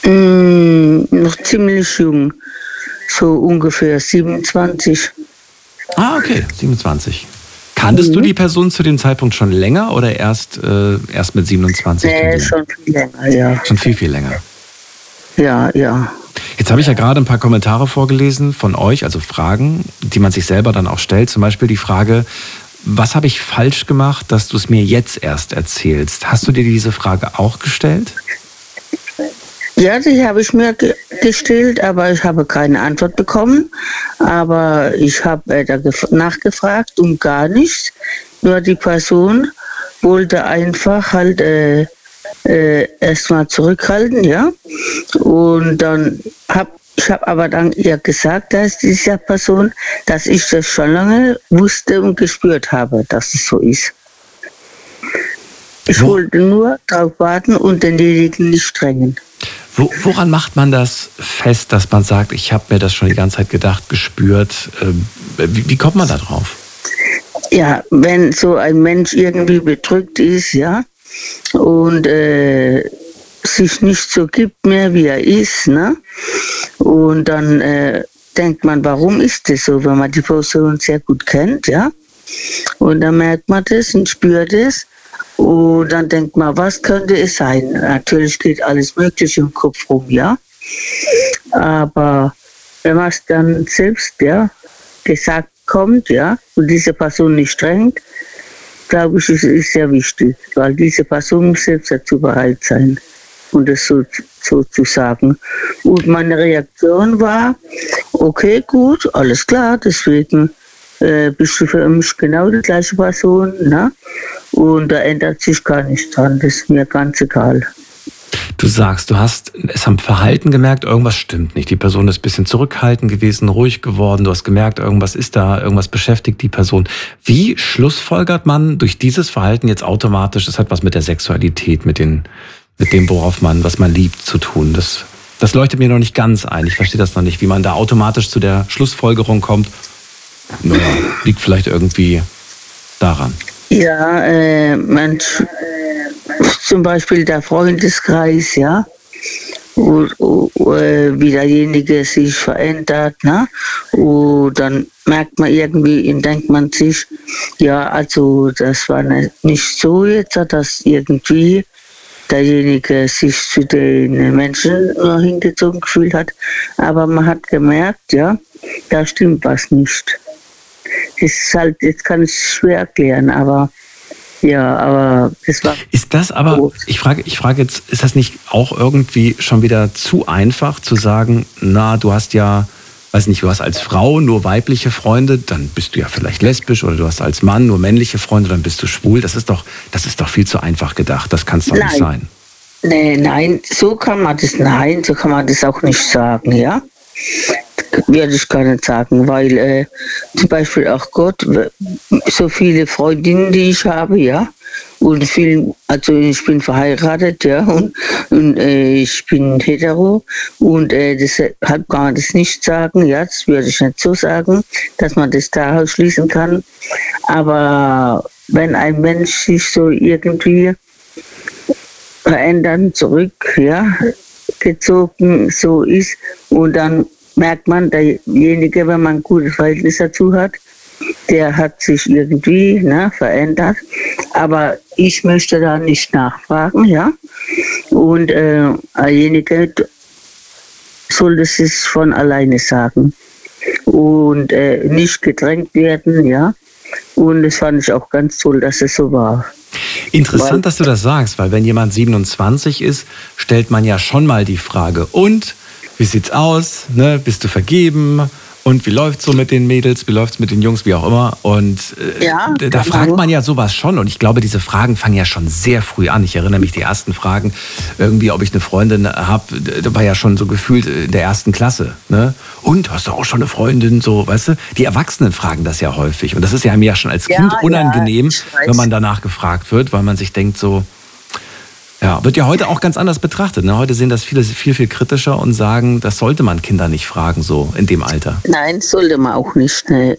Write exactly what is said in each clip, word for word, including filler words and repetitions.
Mm, noch ziemlich jung, so ungefähr siebenundzwanzig. Ah, okay, siebenundzwanzig. Kanntest mhm. du die Person zu dem Zeitpunkt schon länger oder erst, äh, erst mit siebenundzwanzig? Nee, schon viel länger, ja. Schon viel, viel länger. Ja, ja. Jetzt habe ich ja gerade ein paar Kommentare vorgelesen von euch, also Fragen, die man sich selber dann auch stellt. Zum Beispiel die Frage, was habe ich falsch gemacht, dass du es mir jetzt erst erzählst? Hast du dir diese Frage auch gestellt? Ja, die habe ich mir ge- gestellt, aber ich habe keine Antwort bekommen. Aber ich habe äh, da gef- nachgefragt und gar nichts. Nur die Person wollte einfach halt äh, äh, erstmal zurückhalten, ja. Und dann habe ich habe aber dann ihr gesagt, dass dieser Person, dass ich das schon lange wusste und gespürt habe, dass es so ist. Ich Wo? wollte nur darauf warten und denjenigen nicht drängen. Wo, woran macht man das fest, dass man sagt, ich habe mir das schon die ganze Zeit gedacht, gespürt? Ähm, wie, wie kommt man da drauf? Ja, wenn so ein Mensch irgendwie bedrückt ist, ja, und äh, sich nicht so gibt mehr, wie er ist, ne? Und dann äh, denkt man, warum ist das so, wenn man die Person sehr gut kennt, ja? Und dann merkt man das und spürt es. Und dann denkt man, was könnte es sein? Natürlich geht alles Mögliche im Kopf rum, ja. Aber wenn man es dann selbst, ja, gesagt kommt, ja, und diese Person nicht drängt, glaube ich, es ist sehr wichtig, weil diese Person muss selbst dazu bereit sein, und das so, so zu sagen. Und meine Reaktion war, okay, gut, alles klar, deswegen äh, bist du für mich genau die gleiche Person, ne? Und da ändert sich gar nichts dran, das ist mir ganz egal. Du sagst, du hast es am Verhalten gemerkt, irgendwas stimmt nicht. Die Person ist ein bisschen zurückhaltend gewesen, ruhig geworden. Du hast gemerkt, irgendwas ist da, irgendwas beschäftigt die Person. Wie schlussfolgert man durch dieses Verhalten jetzt automatisch, das hat was mit der Sexualität, mit, den, mit dem, worauf man, was man liebt, zu tun? Das, das leuchtet mir noch nicht ganz ein. Ich verstehe das noch nicht, wie man da automatisch zu der Schlussfolgerung kommt. Naja, liegt vielleicht irgendwie daran. Ja, äh, man, zum Beispiel der Freundeskreis, ja, und, und, äh, wie derjenige sich verändert, ne? Und dann merkt man irgendwie, und denkt man sich, ja, also das war nicht so jetzt, dass irgendwie derjenige sich zu den Menschen nur hingezogen gefühlt hat, aber man hat gemerkt, ja, da stimmt was nicht. Das ist halt, jetzt kann ich es schwer erklären, aber ja, aber das war. Ist das aber, groß. ich frage, ich frage jetzt, ist das nicht auch irgendwie schon wieder zu einfach zu sagen, na, du hast ja, weiß nicht, du hast als Frau nur weibliche Freunde, dann bist du ja vielleicht lesbisch, oder du hast als Mann nur männliche Freunde, dann bist du schwul. Das ist doch, das ist doch viel zu einfach gedacht. Das kann es doch Nein. nicht sein. Nee, nein, so kann man das, nein, so kann man das auch nicht sagen, ja. Werde ich gar nicht sagen, weil äh, zum Beispiel auch Gott, so viele Freundinnen, die ich habe, ja, und viel, also ich bin verheiratet, ja, und, und äh, ich bin hetero, und äh, deshalb kann man das nicht sagen, ja, das würde ich nicht so sagen, dass man das daraus schließen kann, aber wenn ein Mensch sich so irgendwie verändern, zurück, ja, gezogen so ist, und dann merkt man, derjenige, wenn man ein gutes Verhältnis dazu hat, der hat sich irgendwie, ne, verändert. Aber ich möchte da nicht nachfragen, ja. Und äh, derjenige soll das es von alleine sagen. Und äh, nicht gedrängt werden, ja. Und das fand ich auch ganz toll, dass es so war. Interessant, weil, dass du das sagst, weil wenn jemand siebenundzwanzig ist, stellt man ja schon mal die Frage, und wie sieht's aus? Ne? Bist du vergeben? Und wie läuft's so mit den Mädels? Wie läuft's mit den Jungs? Wie auch immer. Und äh, ja, da genau. fragt man ja sowas schon. Und ich glaube, diese Fragen fangen ja schon sehr früh an. Ich erinnere mich, die ersten Fragen, irgendwie, ob ich eine Freundin habe, da war ja schon so gefühlt in der ersten Klasse. Ne? Und, hast du auch schon eine Freundin? So, weißt du? Die Erwachsenen fragen das ja häufig. Und das ist ja mir ja schon als Kind ja, unangenehm, ja, wenn man danach gefragt wird, weil man sich denkt so, ja, wird ja heute auch ganz anders betrachtet. Ne? Heute sehen das viele viel, viel kritischer und sagen, das sollte man Kinder nicht fragen, so in dem Alter. Nein, sollte man auch nicht. Nee.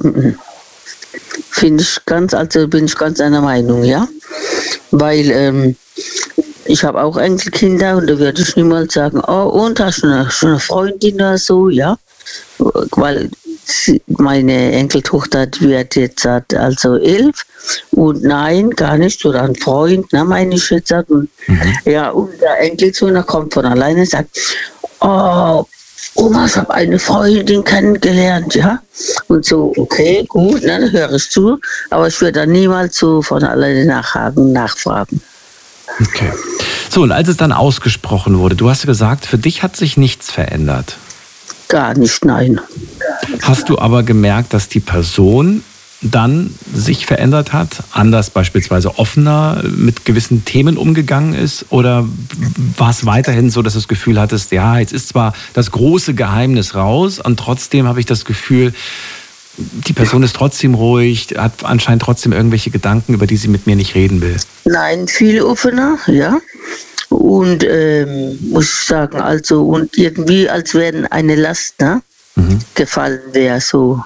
Finde ich ganz, also bin ich ganz einer Meinung, ja. Weil ähm, ich habe auch Enkelkinder und da würde ich niemals sagen, oh, und hast du eine, schon eine Freundin oder so, ja? Weil sie, meine Enkeltochter die wird jetzt also elf und nein, gar nicht, oder ein Freund, ne, meine ich jetzt. Und, mhm. Ja, und der Enkelsohn, der kommt von alleine und sagt, oh, Oma, ich habe eine Freundin kennengelernt, ja. Und so, okay, gut, ne, dann höre ich zu, aber ich würde dann niemals so von alleine nachhaken, nachfragen. Okay. So, und als es dann ausgesprochen wurde, du hast ja gesagt, für dich hat sich nichts verändert. Gar nicht, nein. Hast du aber gemerkt, dass die Person dann sich verändert hat, anders beispielsweise offener mit gewissen Themen umgegangen ist? Oder war es weiterhin so, dass du das Gefühl hattest, ja, jetzt ist zwar das große Geheimnis raus und trotzdem habe ich das Gefühl, die Person ist trotzdem ruhig, hat anscheinend trotzdem irgendwelche Gedanken, über die sie mit mir nicht reden will? Nein, viel offener, ja. Und ähm, muss ich sagen, also und irgendwie, als wäre eine Last, ne, mhm. gefallen wäre so.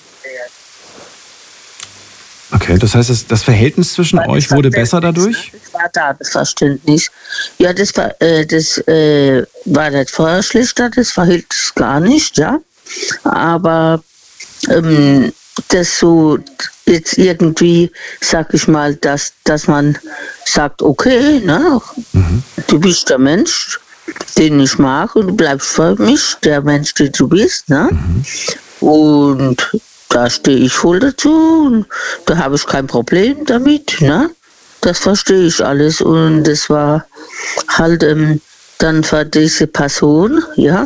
Okay, das heißt, das, das Verhältnis zwischen das euch wurde besser dadurch? Das war da, das Verständnis. Ja, das war, äh, das äh, war nicht vorher schlechter, das Verhältnis gar nicht, ja. Aber ähm, das so jetzt irgendwie, sag ich mal, dass, dass man sagt, okay, ne, mhm. du bist der Mensch, den ich mag und du bleibst für mich, der Mensch, den du bist, ne? Mhm. Und da stehe ich voll dazu und da habe ich kein Problem damit, ne? Das verstehe ich alles und das war halt ähm, dann für diese Person, ja,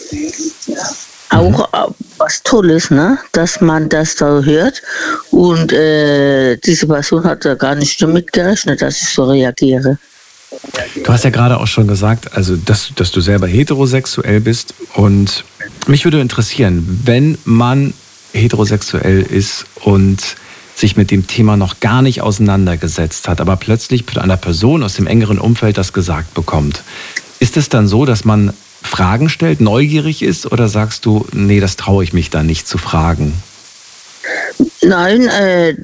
auch mhm. was Tolles, ne? Dass man das da hört und äh, diese Person hat ja gar nicht damit gerechnet, dass ich so reagiere. Du hast ja gerade auch schon gesagt, also dass, dass du selber heterosexuell bist und mich würde interessieren, wenn man heterosexuell ist und sich mit dem Thema noch gar nicht auseinandergesetzt hat, aber plötzlich von einer Person aus dem engeren Umfeld das gesagt bekommt. Ist es dann so, dass man Fragen stellt, neugierig ist, oder sagst du, nee, das traue ich mich da nicht zu fragen? Nein, äh,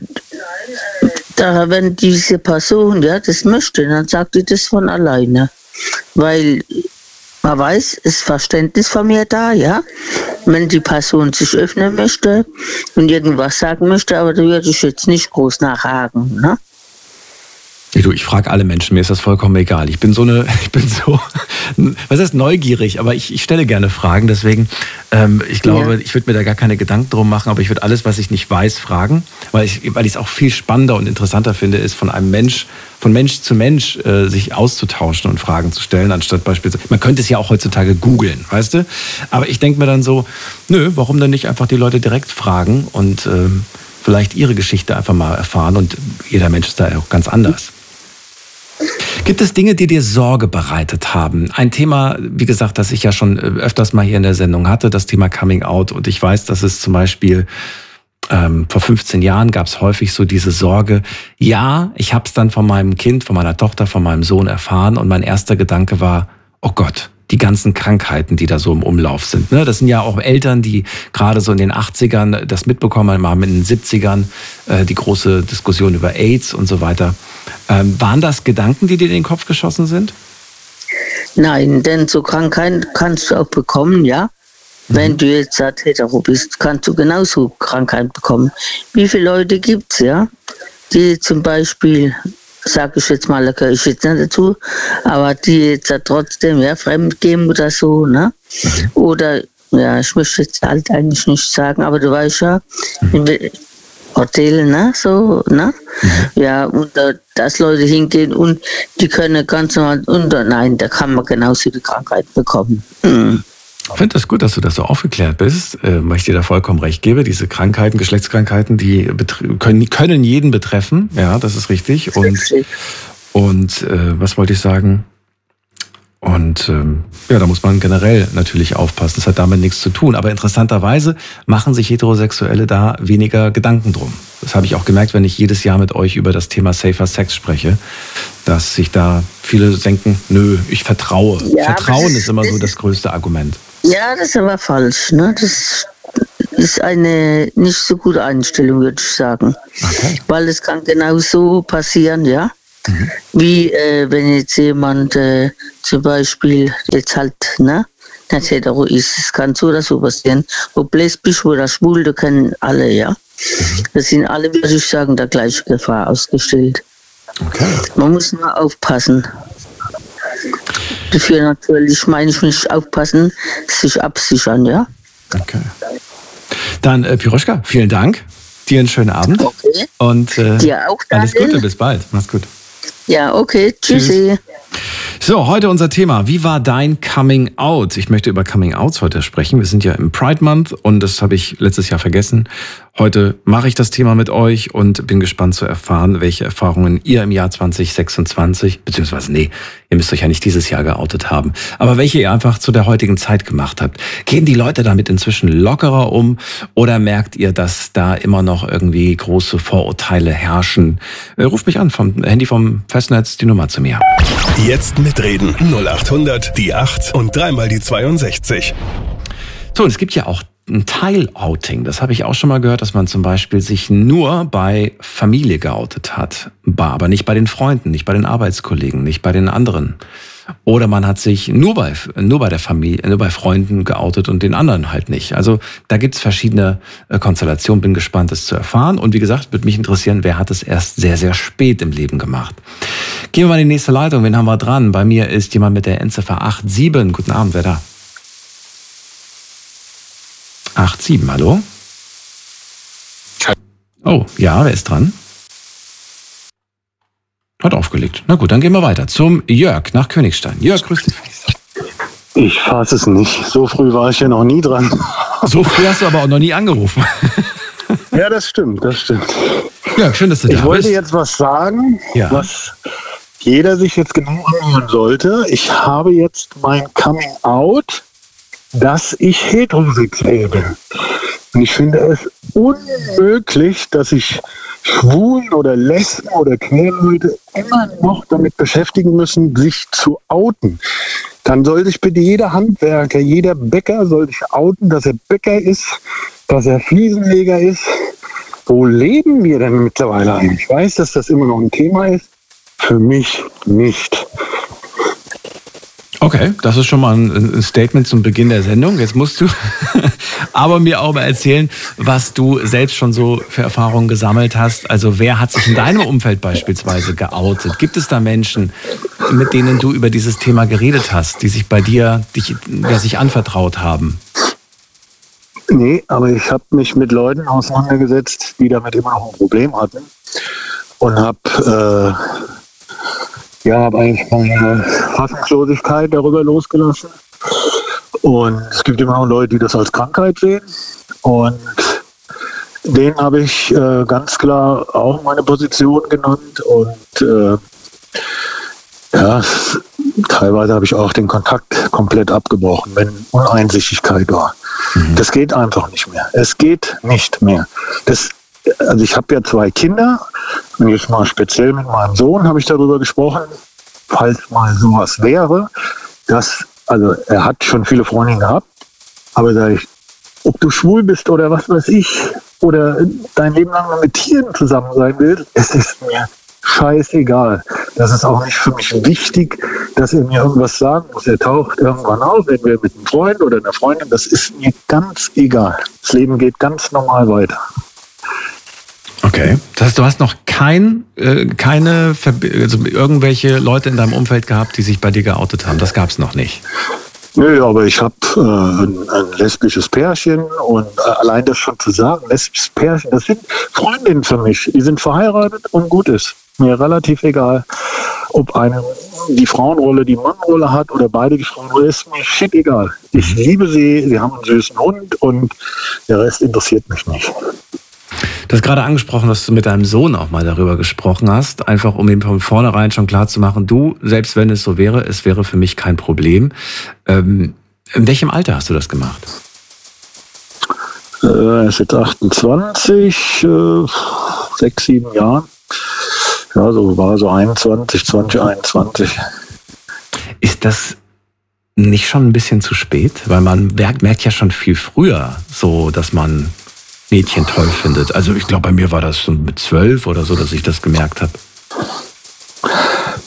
da, wenn diese Person ja das möchte, dann sagt die das von alleine. Weil man weiß, ist Verständnis von mir da, ja. Wenn die Person sich öffnen möchte und irgendwas sagen möchte, aber da würde ich jetzt nicht groß nachhaken, ne? Du, ich frage alle Menschen, mir ist das vollkommen egal. Ich bin so eine, ich bin so, was heißt neugierig, aber ich, ich stelle gerne Fragen, deswegen, ähm, ich glaube, ja. ich würde mir da gar keine Gedanken drum machen, aber ich würde alles, was ich nicht weiß, fragen, weil ich, weil ich es auch viel spannender und interessanter finde, ist von einem Mensch, von Mensch zu Mensch äh, sich auszutauschen und Fragen zu stellen, anstatt beispielsweise, man könnte es ja auch heutzutage googeln, weißt du? Aber ich denke mir dann so, nö, warum denn nicht einfach die Leute direkt fragen und ähm, vielleicht ihre Geschichte einfach mal erfahren, und jeder Mensch ist da auch ganz anders. Gibt es Dinge, die dir Sorge bereitet haben? Ein Thema, wie gesagt, das ich ja schon öfters mal hier in der Sendung hatte, das Thema Coming Out. Und ich weiß, dass es zum Beispiel ähm, vor fünfzehn Jahren gab es häufig so diese Sorge, ja, ich habe es dann von meinem Kind, von meiner Tochter, von meinem Sohn erfahren. Und mein erster Gedanke war, oh Gott, die ganzen Krankheiten, die da so im Umlauf sind. Das sind ja auch Eltern, die gerade so in den achtzigern das mitbekommen haben, in den siebzigern die große Diskussion über AIDS und so weiter. Waren das Gedanken, die dir in den Kopf geschossen sind? Nein, denn so Krankheiten kannst du auch bekommen, ja. Mhm. Wenn du jetzt hetero bist, kannst du genauso Krankheiten bekommen. Wie viele Leute gibt es, ja, die zum Beispiel, sage ich jetzt mal, da gehöre ich jetzt nicht dazu, aber die jetzt trotzdem ja, fremd gehen oder so, ne? Mhm. Oder, ja, ich möchte jetzt halt eigentlich nicht sagen, aber du weißt ja, mhm. in Hotel, ne, so, ne? Mhm. Ja, und da, dass Leute hingehen und die können ganz normal, und nein, da kann man genauso die Krankheit bekommen. Mhm. Ich finde das gut, dass du das so aufgeklärt bist, äh, weil ich dir da vollkommen recht gebe. Diese Krankheiten, Geschlechtskrankheiten, die betre- können, können jeden betreffen. Ja, das ist richtig. Und, und äh, was wollte ich sagen? Und ähm, ja, da muss man generell natürlich aufpassen. Das hat damit nichts zu tun. Aber interessanterweise machen sich Heterosexuelle da weniger Gedanken drum. Das habe ich auch gemerkt, wenn ich jedes Jahr mit euch über das Thema Safer Sex spreche, dass sich da viele denken, nö, ich vertraue. Ja, Vertrauen ist immer so das größte Argument. Ja, das ist aber falsch, ne? Das ist eine nicht so gute Einstellung, würde ich sagen. Okay. Weil es kann genau so passieren, ja. Mhm. Wie äh, wenn jetzt jemand äh, zum Beispiel jetzt halt, ne, nicht hetero ist, es kann so oder so passieren, ob lesbisch oder schwul, da kennen alle, ja. Mhm. Das sind alle, würde ich sagen, der gleichen Gefahr ausgestellt. Okay. Man muss nur aufpassen. Dafür natürlich, meine ich, nicht aufpassen, sich absichern, ja. Okay. Dann, äh, Piroschka, vielen Dank. Dir einen schönen Abend. Okay. Und äh, dir auch, alles Gute, bis bald. Mach's gut. Ja, okay. Tschüssi. Tschüss. So, heute unser Thema. Wie war dein Coming Out? Ich möchte über Coming Outs heute sprechen. Wir sind ja im Pride Month und das habe ich letztes Jahr vergessen. Heute mache ich das Thema mit euch und bin gespannt zu erfahren, welche Erfahrungen ihr im Jahr zwanzig sechsundzwanzig, beziehungsweise nee, ihr müsst euch ja nicht dieses Jahr geoutet haben, aber welche ihr einfach zu der heutigen Zeit gemacht habt. Gehen die Leute damit inzwischen lockerer um oder merkt ihr, dass da immer noch irgendwie große Vorurteile herrschen? Ruft mich an vom Handy vom Festnetz, die Nummer zu mir. Jetzt mitreden. null acht hundert, die acht und dreimal die zweiundsechzig. So, und es gibt ja auch ein Teil-Outing. Das habe ich auch schon mal gehört, dass man zum Beispiel sich nur bei Familie geoutet hat, aber nicht bei den Freunden, nicht bei den Arbeitskollegen, nicht bei den anderen. Oder man hat sich nur bei, nur bei der Familie, nur bei Freunden geoutet und den anderen halt nicht. Also da gibt es verschiedene Konstellationen. Bin gespannt, das zu erfahren. Und wie gesagt, würde mich interessieren, wer hat es erst sehr, sehr spät im Leben gemacht. Gehen wir mal in die nächste Leitung. Wen haben wir dran? Bei mir ist jemand mit der Endziffer acht sieben. Guten Abend, wer da? acht sieben, hallo? Oh, ja, wer ist dran? Hat aufgelegt. Na gut, dann gehen wir weiter zum Jörg nach Königstein. Jörg, grüß dich. Ich fasse es nicht. So früh war ich ja noch nie dran. So früh hast du aber auch noch nie angerufen. Ja, das stimmt, das stimmt. Jörg, schön, dass du da bist. Ich wollte jetzt was sagen, ja, was jeder sich jetzt genau anhören sollte. Ich habe jetzt mein Coming Out, dass ich heterosexuell bin. Und ich finde es unmöglich, dass sich Schwulen oder Lesben oder Queerleute immer noch damit beschäftigen müssen, sich zu outen. Dann soll sich bitte jeder Handwerker, jeder Bäcker soll sich outen, dass er Bäcker ist, dass er Fliesenleger ist. Wo leben wir denn mittlerweile eigentlich? Ich weiß, dass das immer noch ein Thema ist. Für mich nicht. Okay, das ist schon mal ein Statement zum Beginn der Sendung. Jetzt musst du aber mir auch mal erzählen, was du selbst schon so für Erfahrungen gesammelt hast. Also wer hat sich in deinem Umfeld beispielsweise geoutet? Gibt es da Menschen, mit denen du über dieses Thema geredet hast, die sich bei dir, dich, der sich anvertraut haben? Nee, aber ich habe mich mit Leuten auseinandergesetzt, die damit immer noch ein Problem hatten. Und habe äh, ja, hab eigentlich meine Fassungslosigkeit darüber losgelassen. Und es gibt immer noch Leute, die das als Krankheit sehen. Und denen habe ich äh, ganz klar auch meine Position genannt. Und äh, ja, teilweise habe ich auch den Kontakt komplett abgebrochen, wenn Uneinsichtigkeit war. Mhm. Das geht einfach nicht mehr. Es geht nicht mehr. Das, also ich habe ja zwei Kinder und jetzt mal speziell mit meinem Sohn habe ich darüber gesprochen, falls mal sowas wäre, dass, also er hat schon viele Freundinnen gehabt, aber sag ich, ob du schwul bist oder was weiß ich, oder dein Leben lang mit Tieren zusammen sein willst, es ist mir scheißegal. Das ist auch nicht für mich wichtig, dass er mir irgendwas sagen muss. Er taucht irgendwann auf, entweder mit einem Freund oder einer Freundin. Das ist mir ganz egal. Das Leben geht ganz normal weiter. Okay. Das heißt, du hast noch kein, äh, keine, Verbi- also irgendwelche Leute in deinem Umfeld gehabt, die sich bei dir geoutet haben. Das gab es noch nicht. Nö, aber ich habe äh, ein, ein lesbisches Pärchen und äh, allein das schon zu sagen, lesbisches Pärchen, das sind Freundinnen für mich. Die sind verheiratet und gut ist. Mir relativ egal, ob eine die Frauenrolle die Mannrolle hat oder beide die Frauenrolle, ist mir shit egal. Ich liebe sie, sie haben einen süßen Hund und der Rest interessiert mich nicht. Du hast gerade angesprochen, dass du mit deinem Sohn auch mal darüber gesprochen hast, einfach um ihm von vornherein schon klar zu machen, du, selbst wenn es so wäre, es wäre für mich kein Problem. Ähm, in welchem Alter hast du das gemacht? Äh, er ist jetzt achtundzwanzig, äh, sechs, sieben Jahren. Ja, so war so einundzwanzig, zwanzig, einundzwanzig. Ist das nicht schon ein bisschen zu spät? Weil man merkt, merkt ja schon viel früher so, dass man Mädchen toll findet. Also ich glaube, bei mir war das so mit zwölf oder so, dass ich das gemerkt habe.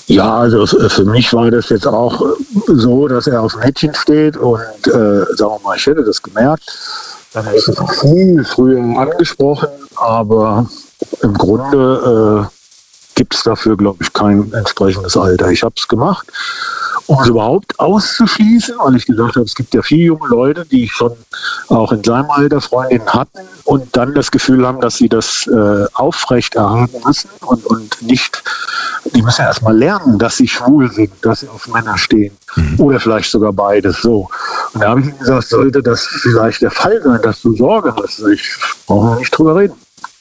Ja, also für mich war das jetzt auch so, dass er auf Mädchen steht und äh, sagen wir mal, ich hätte das gemerkt. Dann ist es viel früher angesprochen, aber im Grunde äh, gibt es dafür, glaube ich, kein entsprechendes Alter. Ich habe es gemacht, um es überhaupt auszuschließen, weil ich gesagt habe, es gibt ja viele junge Leute, die schon auch in seinem Alter Freundinnen hatten und dann das Gefühl haben, dass sie das äh, aufrechterhalten müssen und, und nicht, die müssen ja erstmal lernen, dass sie schwul sind, dass sie auf Männer stehen mhm. oder vielleicht sogar beides so. Und da habe ich ihm gesagt, sollte das vielleicht der Fall sein, dass du Sorge hast, ich brauche nicht drüber reden.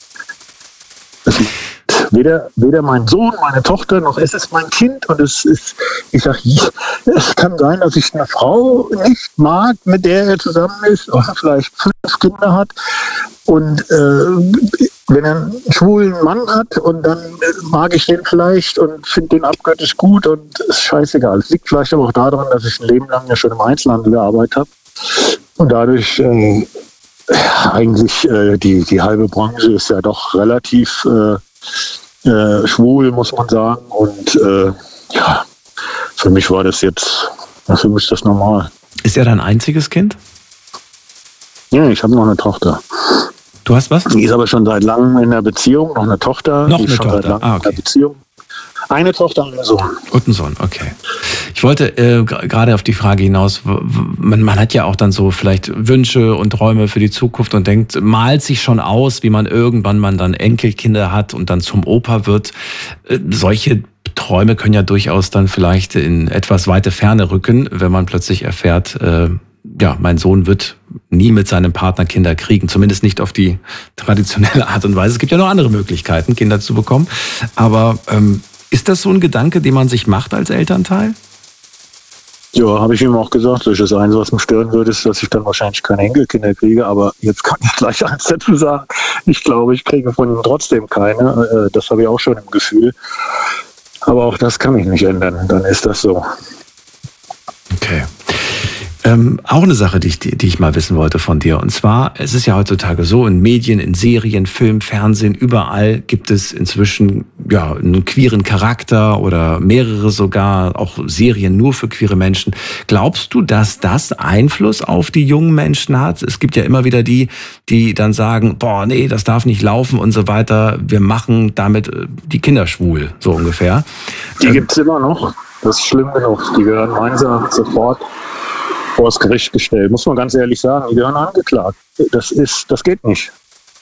Das Weder, weder mein Sohn, meine Tochter, noch es ist mein Kind. Und es ist, ich sage, es kann sein, dass ich eine Frau nicht mag, mit der er zusammen ist, oder vielleicht fünf Kinder hat. Und äh, wenn er einen schwulen Mann hat und dann mag ich den vielleicht und finde den abgöttisch gut und ist scheißegal. Es liegt vielleicht aber auch daran, dass ich ein Leben lang ja schon im Einzelhandel gearbeitet habe. Und dadurch äh, eigentlich äh, die, die halbe Branche ist ja doch relativ äh, Äh, schwul, muss man sagen. Und äh, ja, für mich war das jetzt, für mich ist das normal. Ist er dein einziges Kind? Ja, ich habe noch eine Tochter. Du hast was? Die ist aber schon seit langem in der Beziehung, noch eine Tochter. Noch die eine ist schon Tochter, seit langem ah, okay. in der Beziehung. Eine Tochter und ein Sohn. Und ein Sohn, okay. Ich wollte äh, gerade auf die Frage hinaus, man, man hat ja auch dann so vielleicht Wünsche und Träume für die Zukunft und denkt, malt sich schon aus, wie man irgendwann mal dann Enkelkinder hat und dann zum Opa wird. Äh, solche Träume können ja durchaus dann vielleicht in etwas weite Ferne rücken, wenn man plötzlich erfährt, äh, ja, mein Sohn wird nie mit seinem Partner Kinder kriegen, zumindest nicht auf die traditionelle Art und Weise. Es gibt ja noch andere Möglichkeiten, Kinder zu bekommen, aber ähm, ist das so ein Gedanke, den man sich macht als Elternteil? Ja, habe ich ihm auch gesagt. Das ist das Einzige, was mich stören würde, ist, dass ich dann wahrscheinlich keine Enkelkinder kriege. Aber jetzt kann ich gleich eins dazu sagen. Ich glaube, ich kriege von ihm trotzdem keine. Das habe ich auch schon im Gefühl. Aber auch das kann ich nicht ändern. Dann ist das so. Okay. Ähm, auch eine Sache, die ich, die ich mal wissen wollte von dir. Und zwar, es ist ja heutzutage so, in Medien, in Serien, Film, Fernsehen, überall gibt es inzwischen ja einen queeren Charakter oder mehrere sogar, auch Serien nur für queere Menschen. Glaubst du, dass das Einfluss auf die jungen Menschen hat? Es gibt ja immer wieder die, die dann sagen, boah, nee, das darf nicht laufen und so weiter. Wir machen damit die Kinder schwul, so ungefähr. Die ähm, gibt's immer noch. Das ist schlimm genug. Die gehören meines Erachtens sofort vor das Gericht gestellt, muss man ganz ehrlich sagen, die gehören angeklagt. Das ist, das geht nicht.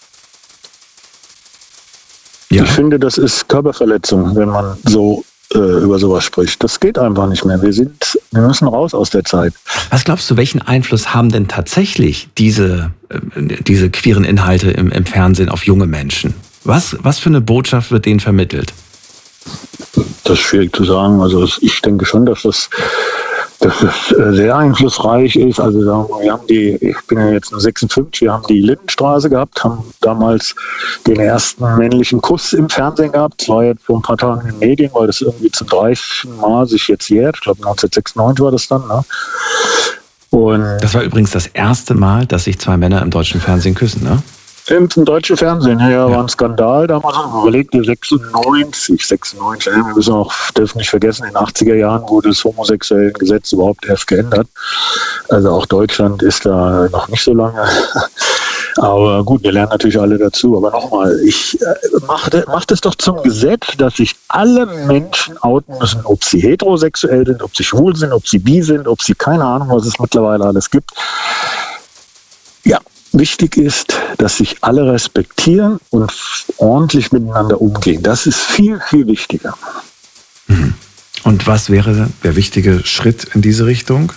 Ja. Ich finde, das ist Körperverletzung, wenn man so äh, über sowas spricht. Das geht einfach nicht mehr. Wir sind, wir müssen raus aus der Zeit. Was glaubst du, welchen Einfluss haben denn tatsächlich diese, äh, diese queeren Inhalte im, im Fernsehen auf junge Menschen? Was, was für eine Botschaft wird denen vermittelt? Das ist schwierig zu sagen. Also ich denke schon, dass das dass es sehr einflussreich ist. Also wir haben die, ich bin ja jetzt nur sechsundfünfzig, wir haben die Lindenstraße gehabt, haben damals den ersten männlichen Kuss im Fernsehen gehabt. Das war jetzt vor ein paar Tagen in den Medien, weil das irgendwie zum dreißigsten Mal sich jetzt jährt. Ich glaube neunzehnhundertsechsundneunzig war das dann. Ne? Und das war übrigens das erste Mal, dass sich zwei Männer im deutschen Fernsehen küssen, ne? Im deutschen Fernsehen, ja, ja, war ein Skandal damals. Überlegt ihr sechsundneunzig, sechsundneunzig, wir müssen auch, dürfen nicht vergessen, in den achtziger Jahren wurde das homosexuelle Gesetz überhaupt erst geändert. Also auch Deutschland ist da noch nicht so lange. Aber gut, wir lernen natürlich alle dazu. Aber nochmal, ich äh, mache mach das doch zum Gesetz, dass sich alle Menschen outen müssen, ob sie heterosexuell sind, ob sie schwul sind, ob sie bi sind, ob sie keine Ahnung, was es mittlerweile alles gibt. Ja. Wichtig ist, dass sich alle respektieren und ordentlich miteinander umgehen. Das ist viel, viel wichtiger. Und was wäre der wichtige Schritt in diese Richtung?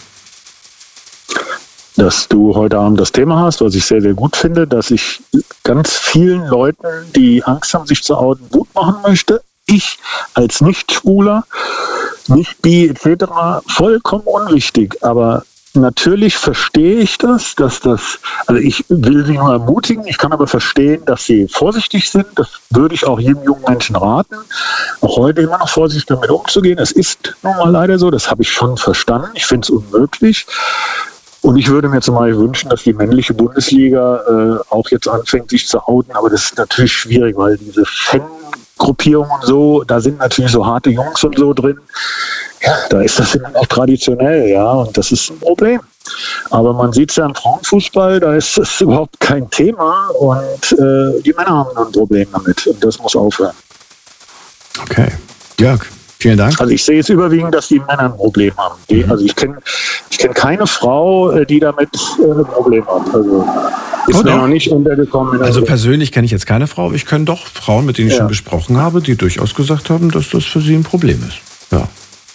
Dass du heute Abend das Thema hast, was ich sehr, sehr gut finde, dass ich ganz vielen Leuten, die Angst haben, sich zu outen, Mut machen möchte. Ich als Nicht-Schwuler, nicht bi et cetera, vollkommen unwichtig, aber natürlich verstehe ich das, dass das, also ich will sie nur ermutigen, ich kann aber verstehen, dass sie vorsichtig sind. Das würde ich auch jedem jungen Menschen raten, auch heute immer noch vorsichtig damit umzugehen. Es ist nun mal leider so, das habe ich schon verstanden. Ich finde es unmöglich. Und ich würde mir zum Beispiel wünschen, dass die männliche Bundesliga äh, auch jetzt anfängt, sich zu outen. Aber das ist natürlich schwierig, weil diese Fan Gruppierungen und so, da sind natürlich so harte Jungs und so drin. Ja, da ist das dann auch traditionell, ja, und das ist ein Problem. Aber man sieht es ja im Frauenfußball, da ist das überhaupt kein Thema und äh, die Männer haben ein Problem damit und das muss aufhören. Okay. Jörg, vielen Dank. Also ich sehe es überwiegend, dass die Männer ein Problem haben. Die, mhm. Also ich kenne ich kenn keine Frau, die damit äh, ein Problem hat. Also ist oh, mir noch nicht untergekommen. Also persönlich kenne ich jetzt keine Frau, aber ich kenne doch Frauen, mit denen ich ja. schon gesprochen habe, die durchaus gesagt haben, dass das für sie ein Problem ist. Ja.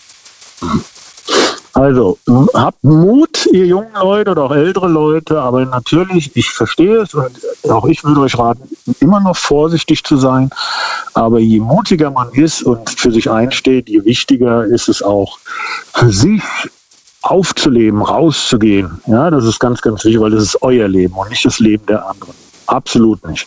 Also, habt Mut, ihr jungen Leute oder auch ältere Leute, aber natürlich, ich verstehe es und auch ich würde euch raten, immer noch vorsichtig zu sein, aber je mutiger man ist und für sich einsteht, je wichtiger ist es auch für sich aufzuleben, rauszugehen. Ja, das ist ganz, ganz wichtig, weil das ist euer Leben und nicht das Leben der anderen. Absolut nicht.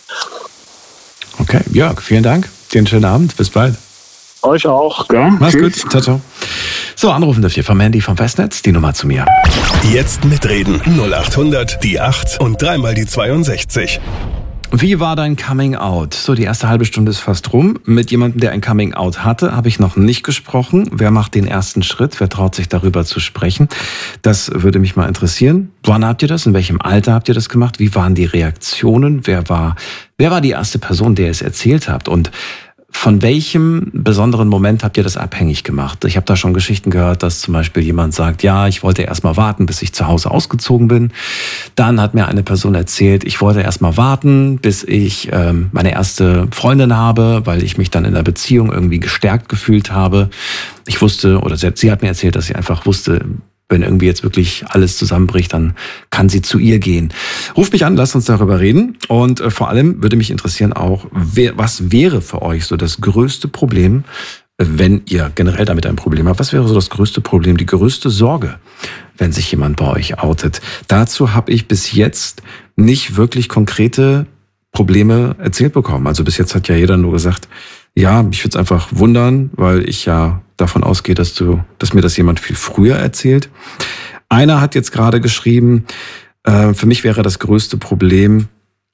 Okay, Jörg, vielen Dank. Dir einen schönen Abend. Bis bald. Euch auch, gell? Mach's gut. Ciao, ciao. So, anrufen dürft ihr vom Mandy vom Festnetz, die Nummer zu mir. Jetzt mitreden. null acht hundert, die acht und dreimal die zweiundsechzig. Wie war dein Coming Out? So, die erste halbe Stunde ist fast rum. Mit jemandem, der ein Coming Out hatte, habe ich noch nicht gesprochen. Wer macht den ersten Schritt? Wer traut sich darüber zu sprechen? Das würde mich mal interessieren. Wann habt ihr das? In welchem Alter habt ihr das gemacht? Wie waren die Reaktionen? Wer war, wer war die erste Person, der es erzählt habt? Und von welchem besonderen Moment habt ihr das abhängig gemacht? Ich habe da schon Geschichten gehört, dass zum Beispiel jemand sagt, ja, ich wollte erst mal warten, bis ich zu Hause ausgezogen bin. Dann hat mir eine Person erzählt, ich wollte erst mal warten, bis ich ähm, meine erste Freundin habe, weil ich mich dann in der Beziehung irgendwie gestärkt gefühlt habe. Ich wusste, oder sie, sie hat mir erzählt, dass sie einfach wusste, wenn irgendwie jetzt wirklich alles zusammenbricht, dann kann sie zu ihr gehen. Ruft mich an, lasst uns darüber reden. Und äh, vor allem würde mich interessieren auch, wer, was wäre für euch so das größte Problem, wenn ihr generell damit ein Problem habt? Was wäre so das größte Problem, die größte Sorge, wenn sich jemand bei euch outet? Dazu habe ich bis jetzt nicht wirklich konkrete Probleme erzählt bekommen. Also bis jetzt hat ja jeder nur gesagt, ja, mich würde es einfach wundern, weil ich ja davon ausgehe, dass du, dass mir das jemand viel früher erzählt. Einer hat jetzt gerade geschrieben, äh, für mich wäre das größte Problem,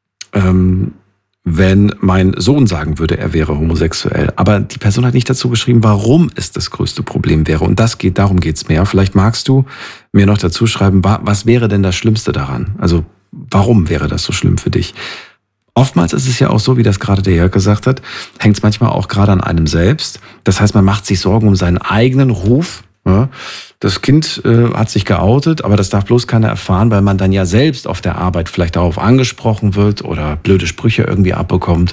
ähm, wenn mein Sohn sagen würde, er wäre homosexuell. Aber die Person hat nicht dazu geschrieben, warum es das größte Problem wäre. Und das geht, darum geht's mehr. Vielleicht magst du mir noch dazu schreiben, was wäre denn das Schlimmste daran? Also warum wäre das so schlimm für dich? Oftmals ist es ja auch so, wie das gerade der Jörg gesagt hat, hängt es manchmal auch gerade an einem selbst. Das heißt, man macht sich Sorgen um seinen eigenen Ruf. Ja, das Kind äh, hat sich geoutet, aber das darf bloß keiner erfahren, weil man dann ja selbst auf der Arbeit vielleicht darauf angesprochen wird oder blöde Sprüche irgendwie abbekommt.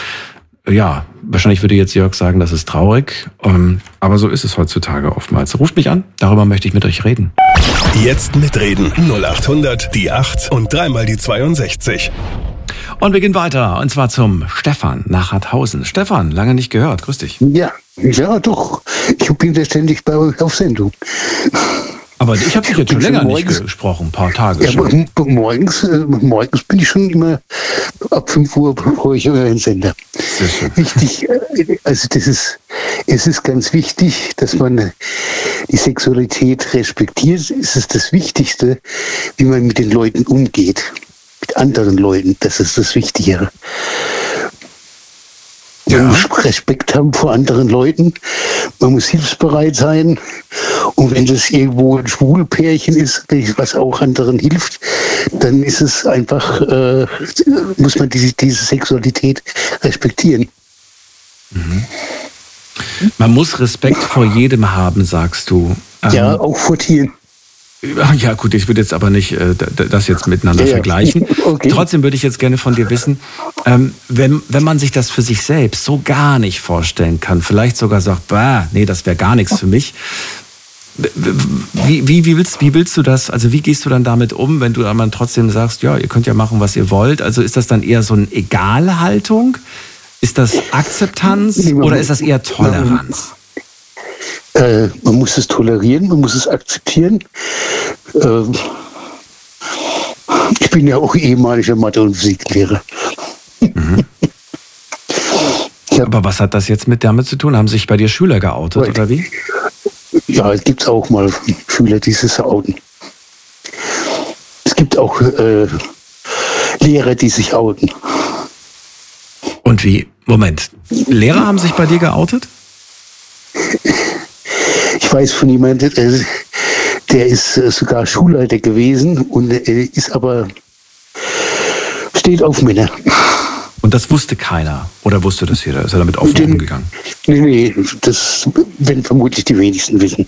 Ja, wahrscheinlich würde jetzt Jörg sagen, das ist traurig, ähm, aber so ist es heutzutage oftmals. Ruft mich an, darüber möchte ich mit euch reden. Jetzt mitreden. null acht hundert, die acht und dreimal die zweiundsechzig. Und wir gehen weiter, und zwar zum Stefan nach Harthausen. Stefan, lange nicht gehört, grüß dich. Ja, ja doch, ich bin ja ständig bei euch auf Sendung. Aber ich habe dich jetzt schon länger morgens, nicht gesprochen, ein paar Tage ja, schon. Morgens, äh, morgens bin ich schon immer ab fünf Uhr brauche ich euren Sender. Sehr schön. Wichtig, also das ist, es ist ganz wichtig, dass man die Sexualität respektiert. Es ist das Wichtigste, wie man mit den Leuten umgeht. Mit anderen Leuten, das ist das Wichtigere. Ja. Man muss Respekt haben vor anderen Leuten, man muss hilfsbereit sein und wenn das irgendwo ein Schwulpärchen ist, was auch anderen hilft, dann ist es einfach, äh, muss man diese, diese Sexualität respektieren. Mhm. Man muss Respekt vor jedem haben, sagst du. Ähm, ja, auch vor Tieren. Ja gut, ich würde jetzt aber nicht äh, das jetzt miteinander ja, vergleichen. Okay. Trotzdem würde ich jetzt gerne von dir wissen, ähm, wenn, wenn man sich das für sich selbst so gar nicht vorstellen kann, vielleicht sogar sagt, bah, nee, das wäre gar nichts für mich. Wie, wie, wie, willst, wie willst du das, also wie gehst du dann damit um, wenn du dann trotzdem sagst, ja, ihr könnt ja machen, was ihr wollt. Also ist das dann eher so eine Egalhaltung? Ist das Akzeptanz oder ist das eher Toleranz? Äh, man muss es tolerieren, man muss es akzeptieren. Äh, ich bin ja auch ehemaliger Mathe- und Physiklehrer. Mhm. Aber was hat das jetzt mit damit zu tun? Haben sich bei dir Schüler geoutet, Weil, oder wie? Ja, es gibt auch mal Schüler, die sich outen. Es gibt auch äh, Lehrer, die sich outen. Und wie, Moment, Lehrer haben sich bei dir geoutet? Ich weiß von jemandem, der ist sogar Schulleiter gewesen und ist aber, steht auf Männer. Und das wusste keiner? Oder wusste das jeder? Ist er damit offen Den, umgegangen? Nee, nee, das werden vermutlich die wenigsten wissen.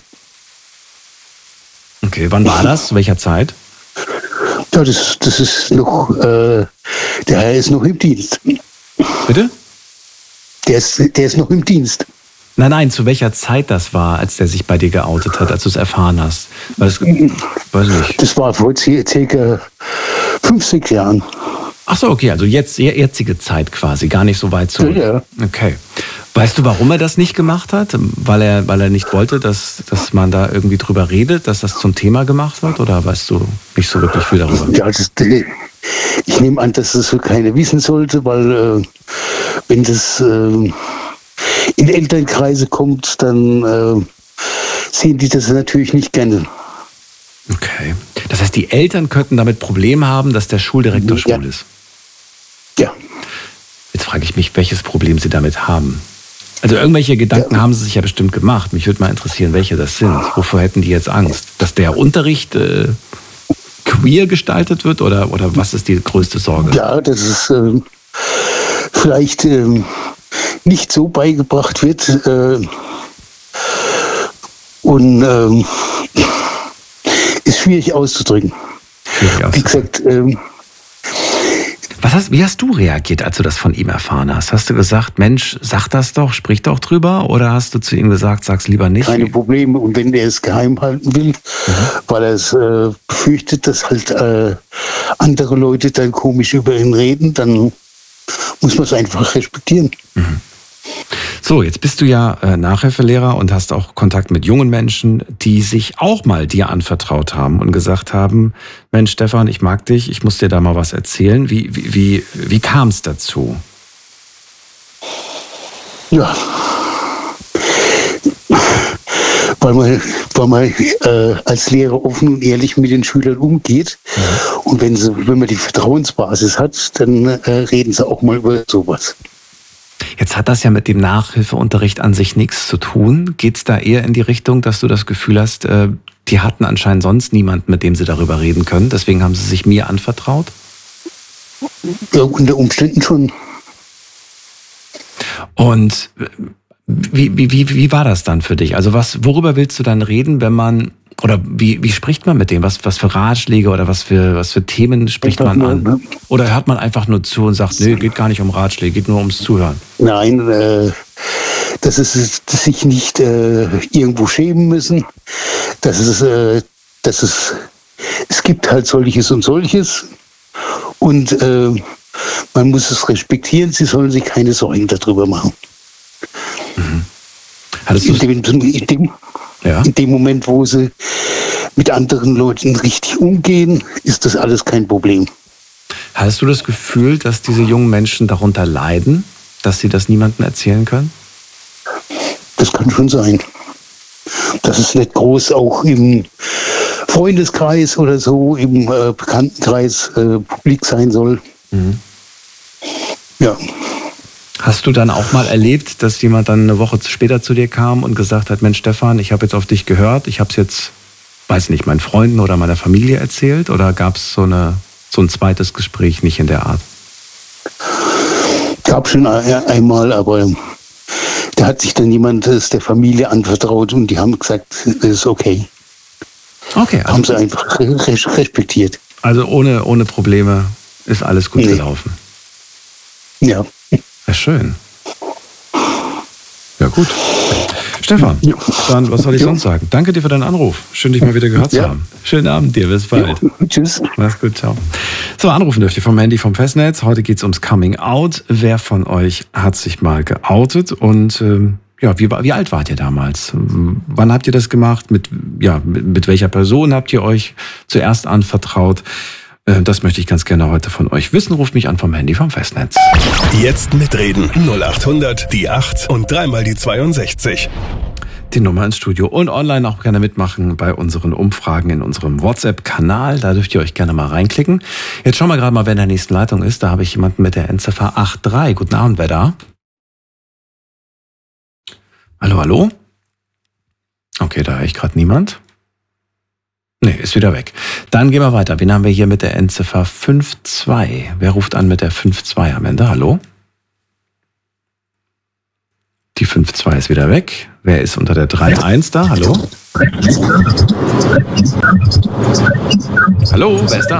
Okay, wann war das? Zu welcher Zeit? Ja, das, das ist noch, äh, der Herr ist noch im Dienst. Bitte? Der ist, der ist noch im Dienst. Nein, nein, zu welcher Zeit das war, als der sich bei dir geoutet hat, als du es erfahren hast? Weil es, weiß nicht. Das war vor circa fünf, sechs Jahren. Ach so, okay, also jetzt, jetzige Zeit quasi, gar nicht so weit zurück. Ja. Okay. Weißt du, warum er das nicht gemacht hat? Weil er, weil er nicht wollte, dass, dass man da irgendwie drüber redet, dass das zum Thema gemacht wird? Oder weißt du nicht so wirklich viel darüber? Ja, das, ich nehme an, dass das so keiner wissen sollte, weil äh, wenn das äh, in Elternkreise kommt, dann äh, sehen die das natürlich nicht gerne. Okay. Das heißt, die Eltern könnten damit Probleme haben, dass der Schuldirektor schwul ja. ist? Ja. Jetzt frage ich mich, welches Problem sie damit haben. Also irgendwelche Gedanken ja. haben sie sich ja bestimmt gemacht. Mich würde mal interessieren, welche das sind. Wovor hätten die jetzt Angst? Dass der Unterricht äh, queer gestaltet wird oder, oder was ist die größte Sorge? Ja, dass es äh, vielleicht äh, nicht so beigebracht wird äh, und äh, ist schwierig auszudrücken. Schwierig auszudrücken. Wie gesagt, äh, Was hast, wie hast du reagiert, als du das von ihm erfahren hast? Hast du gesagt, Mensch, sag das doch, sprich doch drüber? Oder hast du zu ihm gesagt, sag's lieber nicht? Keine Probleme. Und wenn der es geheim halten will, mhm. weil er es äh, befürchtet, dass halt äh, andere Leute dann komisch über ihn reden, dann muss man es einfach respektieren. Mhm. So, jetzt bist du ja äh, Nachhilfelehrer und hast auch Kontakt mit jungen Menschen, die sich auch mal dir anvertraut haben und gesagt haben, Mensch, Stefan, ich mag dich, ich muss dir da mal was erzählen. Wie, wie, wie, wie kam es dazu? Ja, weil man, weil man äh, als Lehrer offen und ehrlich mit den Schülern umgeht. Ja. Und wenn, sie, wenn man die Vertrauensbasis hat, dann äh, reden sie auch mal über sowas. Jetzt hat das ja mit dem Nachhilfeunterricht an sich nichts zu tun. Geht es da eher in die Richtung, dass du das Gefühl hast, äh, die hatten anscheinend sonst niemanden, mit dem sie darüber reden können, deswegen haben sie sich mir anvertraut? Ja, unter Umständen schon. Und wie, wie, wie, wie war das dann für dich? Also was, worüber willst du dann reden, wenn man, oder wie, wie spricht man mit dem? Was, was für Ratschläge oder was für, was für Themen spricht man an? Ne? Oder hört man einfach nur zu und sagt, nee, geht gar nicht um Ratschläge, geht nur ums Zuhören? Nein, äh, dass es dass sich nicht äh, irgendwo schämen müssen. Dass es, äh, dass es, es gibt halt solches und solches. Und äh, man muss es respektieren, sie sollen sich keine Sorgen darüber machen. Mhm. In dem, in, dem, ja? in dem Moment, wo sie mit anderen Leuten richtig umgehen, ist das alles kein Problem. Hast du das Gefühl, dass diese jungen Menschen darunter leiden, dass sie das niemandem erzählen können? Das kann schon sein. Dass es nicht groß auch im Freundeskreis oder so, im äh, Bekanntenkreis äh, publik sein soll. Mhm. Ja. Hast du dann auch mal erlebt, dass jemand dann eine Woche später zu dir kam und gesagt hat, Mensch Stefan, ich habe jetzt auf dich gehört, ich habe es jetzt, weiß nicht, meinen Freunden oder meiner Familie erzählt? Oder gab es so, eine, so ein zweites Gespräch nicht in der Art? Gab schon einmal, aber da hat sich dann jemand aus der Familie anvertraut und die haben gesagt, es ist okay. Okay. Also haben sie einfach respektiert. Also ohne, ohne Probleme ist alles gut nee. gelaufen? Ja. Ja, schön. Ja, gut. Stefan, ja. Dann was soll ich ja. sonst sagen? Danke dir für deinen Anruf. Schön, dich mal wieder gehört ja. zu haben. Schönen Abend dir, bis bald. Ja. Tschüss. Mach's gut, ciao. So, anrufen dürft ihr vom Handy vom Festnetz. Heute geht's ums Coming Out. Wer von euch hat sich mal geoutet? Und ähm, ja, wie, wie alt wart ihr damals? Wann habt ihr das gemacht? Mit, ja, mit, mit welcher Person habt ihr euch zuerst anvertraut? Das möchte ich ganz gerne heute von euch wissen. Ruft mich an vom Handy vom Festnetz. Jetzt mitreden. null acht hundert, die acht und dreimal die zweiundsechzig. Die Nummer ins Studio und online auch gerne mitmachen bei unseren Umfragen in unserem WhatsApp-Kanal. Da dürft ihr euch gerne mal reinklicken. Jetzt schauen wir gerade mal, wer in der nächsten Leitung ist. Da habe ich jemanden mit der Endziffer acht drei. Guten Abend, wer da? Hallo, hallo? Okay, da höre ich gerade niemand. Nee, ist wieder weg. Dann gehen wir weiter. Wen haben wir hier mit der Endziffer fünf zwei? Wer ruft an mit der fünf zwei am Ende? Hallo? Die fünf zwei ist wieder weg. Wer ist unter der drei eins da? Hallo? Hallo, wer ist da?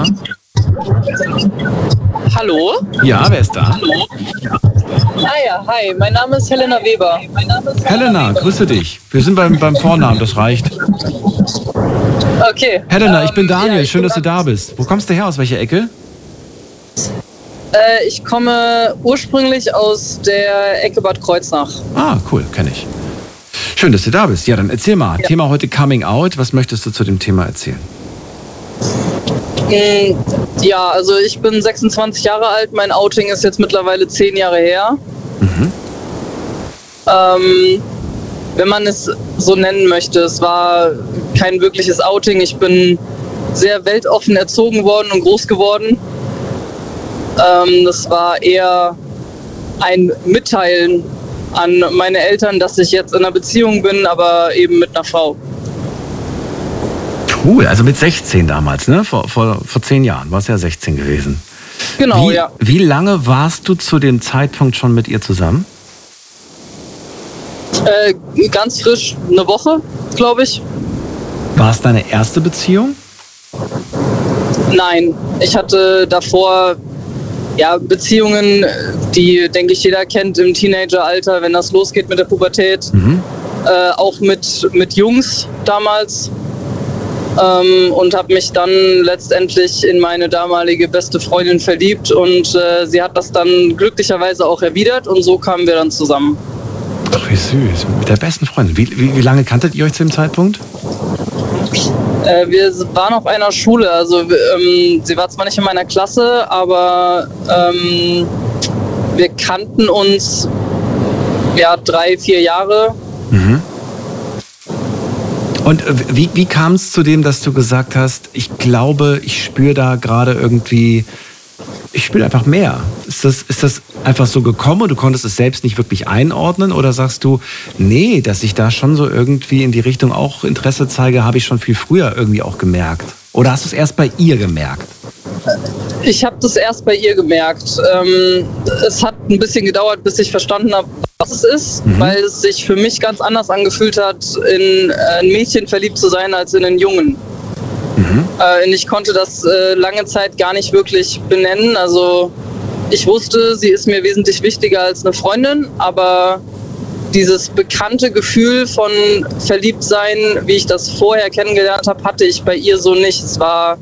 Hallo? Ja, wer ist da? Hallo? Ah ja, hi, mein Name ist Helena Weber. Mein Name ist Helena, grüße dich. Wir sind beim, beim Vornamen, das reicht. Okay. Helena, ich bin Daniel, ja, ich schön, bin dass du da bist. Wo kommst du her, aus welcher Ecke? Äh, ich komme ursprünglich aus der Ecke Bad Kreuznach. Ah, cool, kenne ich. Schön, dass du da bist. Ja, dann erzähl mal. Ja. Thema heute Coming Out. Was möchtest du zu dem Thema erzählen? Ja, also ich bin sechsundzwanzig Jahre alt. Mein Outing ist jetzt mittlerweile zehn Jahre her. Mhm. Ähm, wenn man es so nennen möchte, es war kein wirkliches Outing. Ich bin sehr weltoffen erzogen worden und groß geworden. Ähm, das war eher ein Mitteilen an meine Eltern, dass ich jetzt in einer Beziehung bin, aber eben mit einer Frau. Cool, also mit sechzehn damals, ne? Vor, vor, vor zehn Jahren warst du ja sechzehn gewesen. Genau, wie, ja. Wie lange warst du zu dem Zeitpunkt schon mit ihr zusammen? Äh, ganz frisch, eine Woche, glaube ich. War es deine erste Beziehung? Nein, ich hatte davor ja, Beziehungen, die, denke ich, jeder kennt im Teenageralter, wenn das losgeht mit der Pubertät. Mhm. Äh, auch mit, mit Jungs damals. Ähm, und habe mich dann letztendlich in meine damalige beste Freundin verliebt. Und äh, sie hat das dann glücklicherweise auch erwidert. Und so kamen wir dann zusammen. Ach, wie süß. Mit der besten Freundin. Wie, wie, wie lange kanntet ihr euch zu dem Zeitpunkt? Äh, wir waren auf einer Schule, also ähm, sie war zwar nicht in meiner Klasse, aber ähm, wir kannten uns ja drei, vier Jahre. Mhm. Und wie, wie kam es zu dem, dass du gesagt hast, ich glaube, ich spüre da gerade irgendwie, ich spüre einfach mehr? Ist das, ist das einfach so gekommen und du konntest es selbst nicht wirklich einordnen? Oder sagst du, nee, dass ich da schon so irgendwie in die Richtung auch Interesse zeige, habe ich schon viel früher irgendwie auch gemerkt? Oder hast du es erst bei ihr gemerkt? Ich habe das erst bei ihr gemerkt. Ähm, es hat ein bisschen gedauert, bis ich verstanden habe, was es ist, mhm. weil es sich für mich ganz anders angefühlt hat, in ein Mädchen verliebt zu sein, als in einen Jungen. Mhm. Äh, ich konnte das äh, lange Zeit gar nicht wirklich benennen. Also ich wusste, sie ist mir wesentlich wichtiger als eine Freundin, aber dieses bekannte Gefühl von Verliebtsein, wie ich das vorher kennengelernt habe, hatte ich bei ihr so nicht. Es war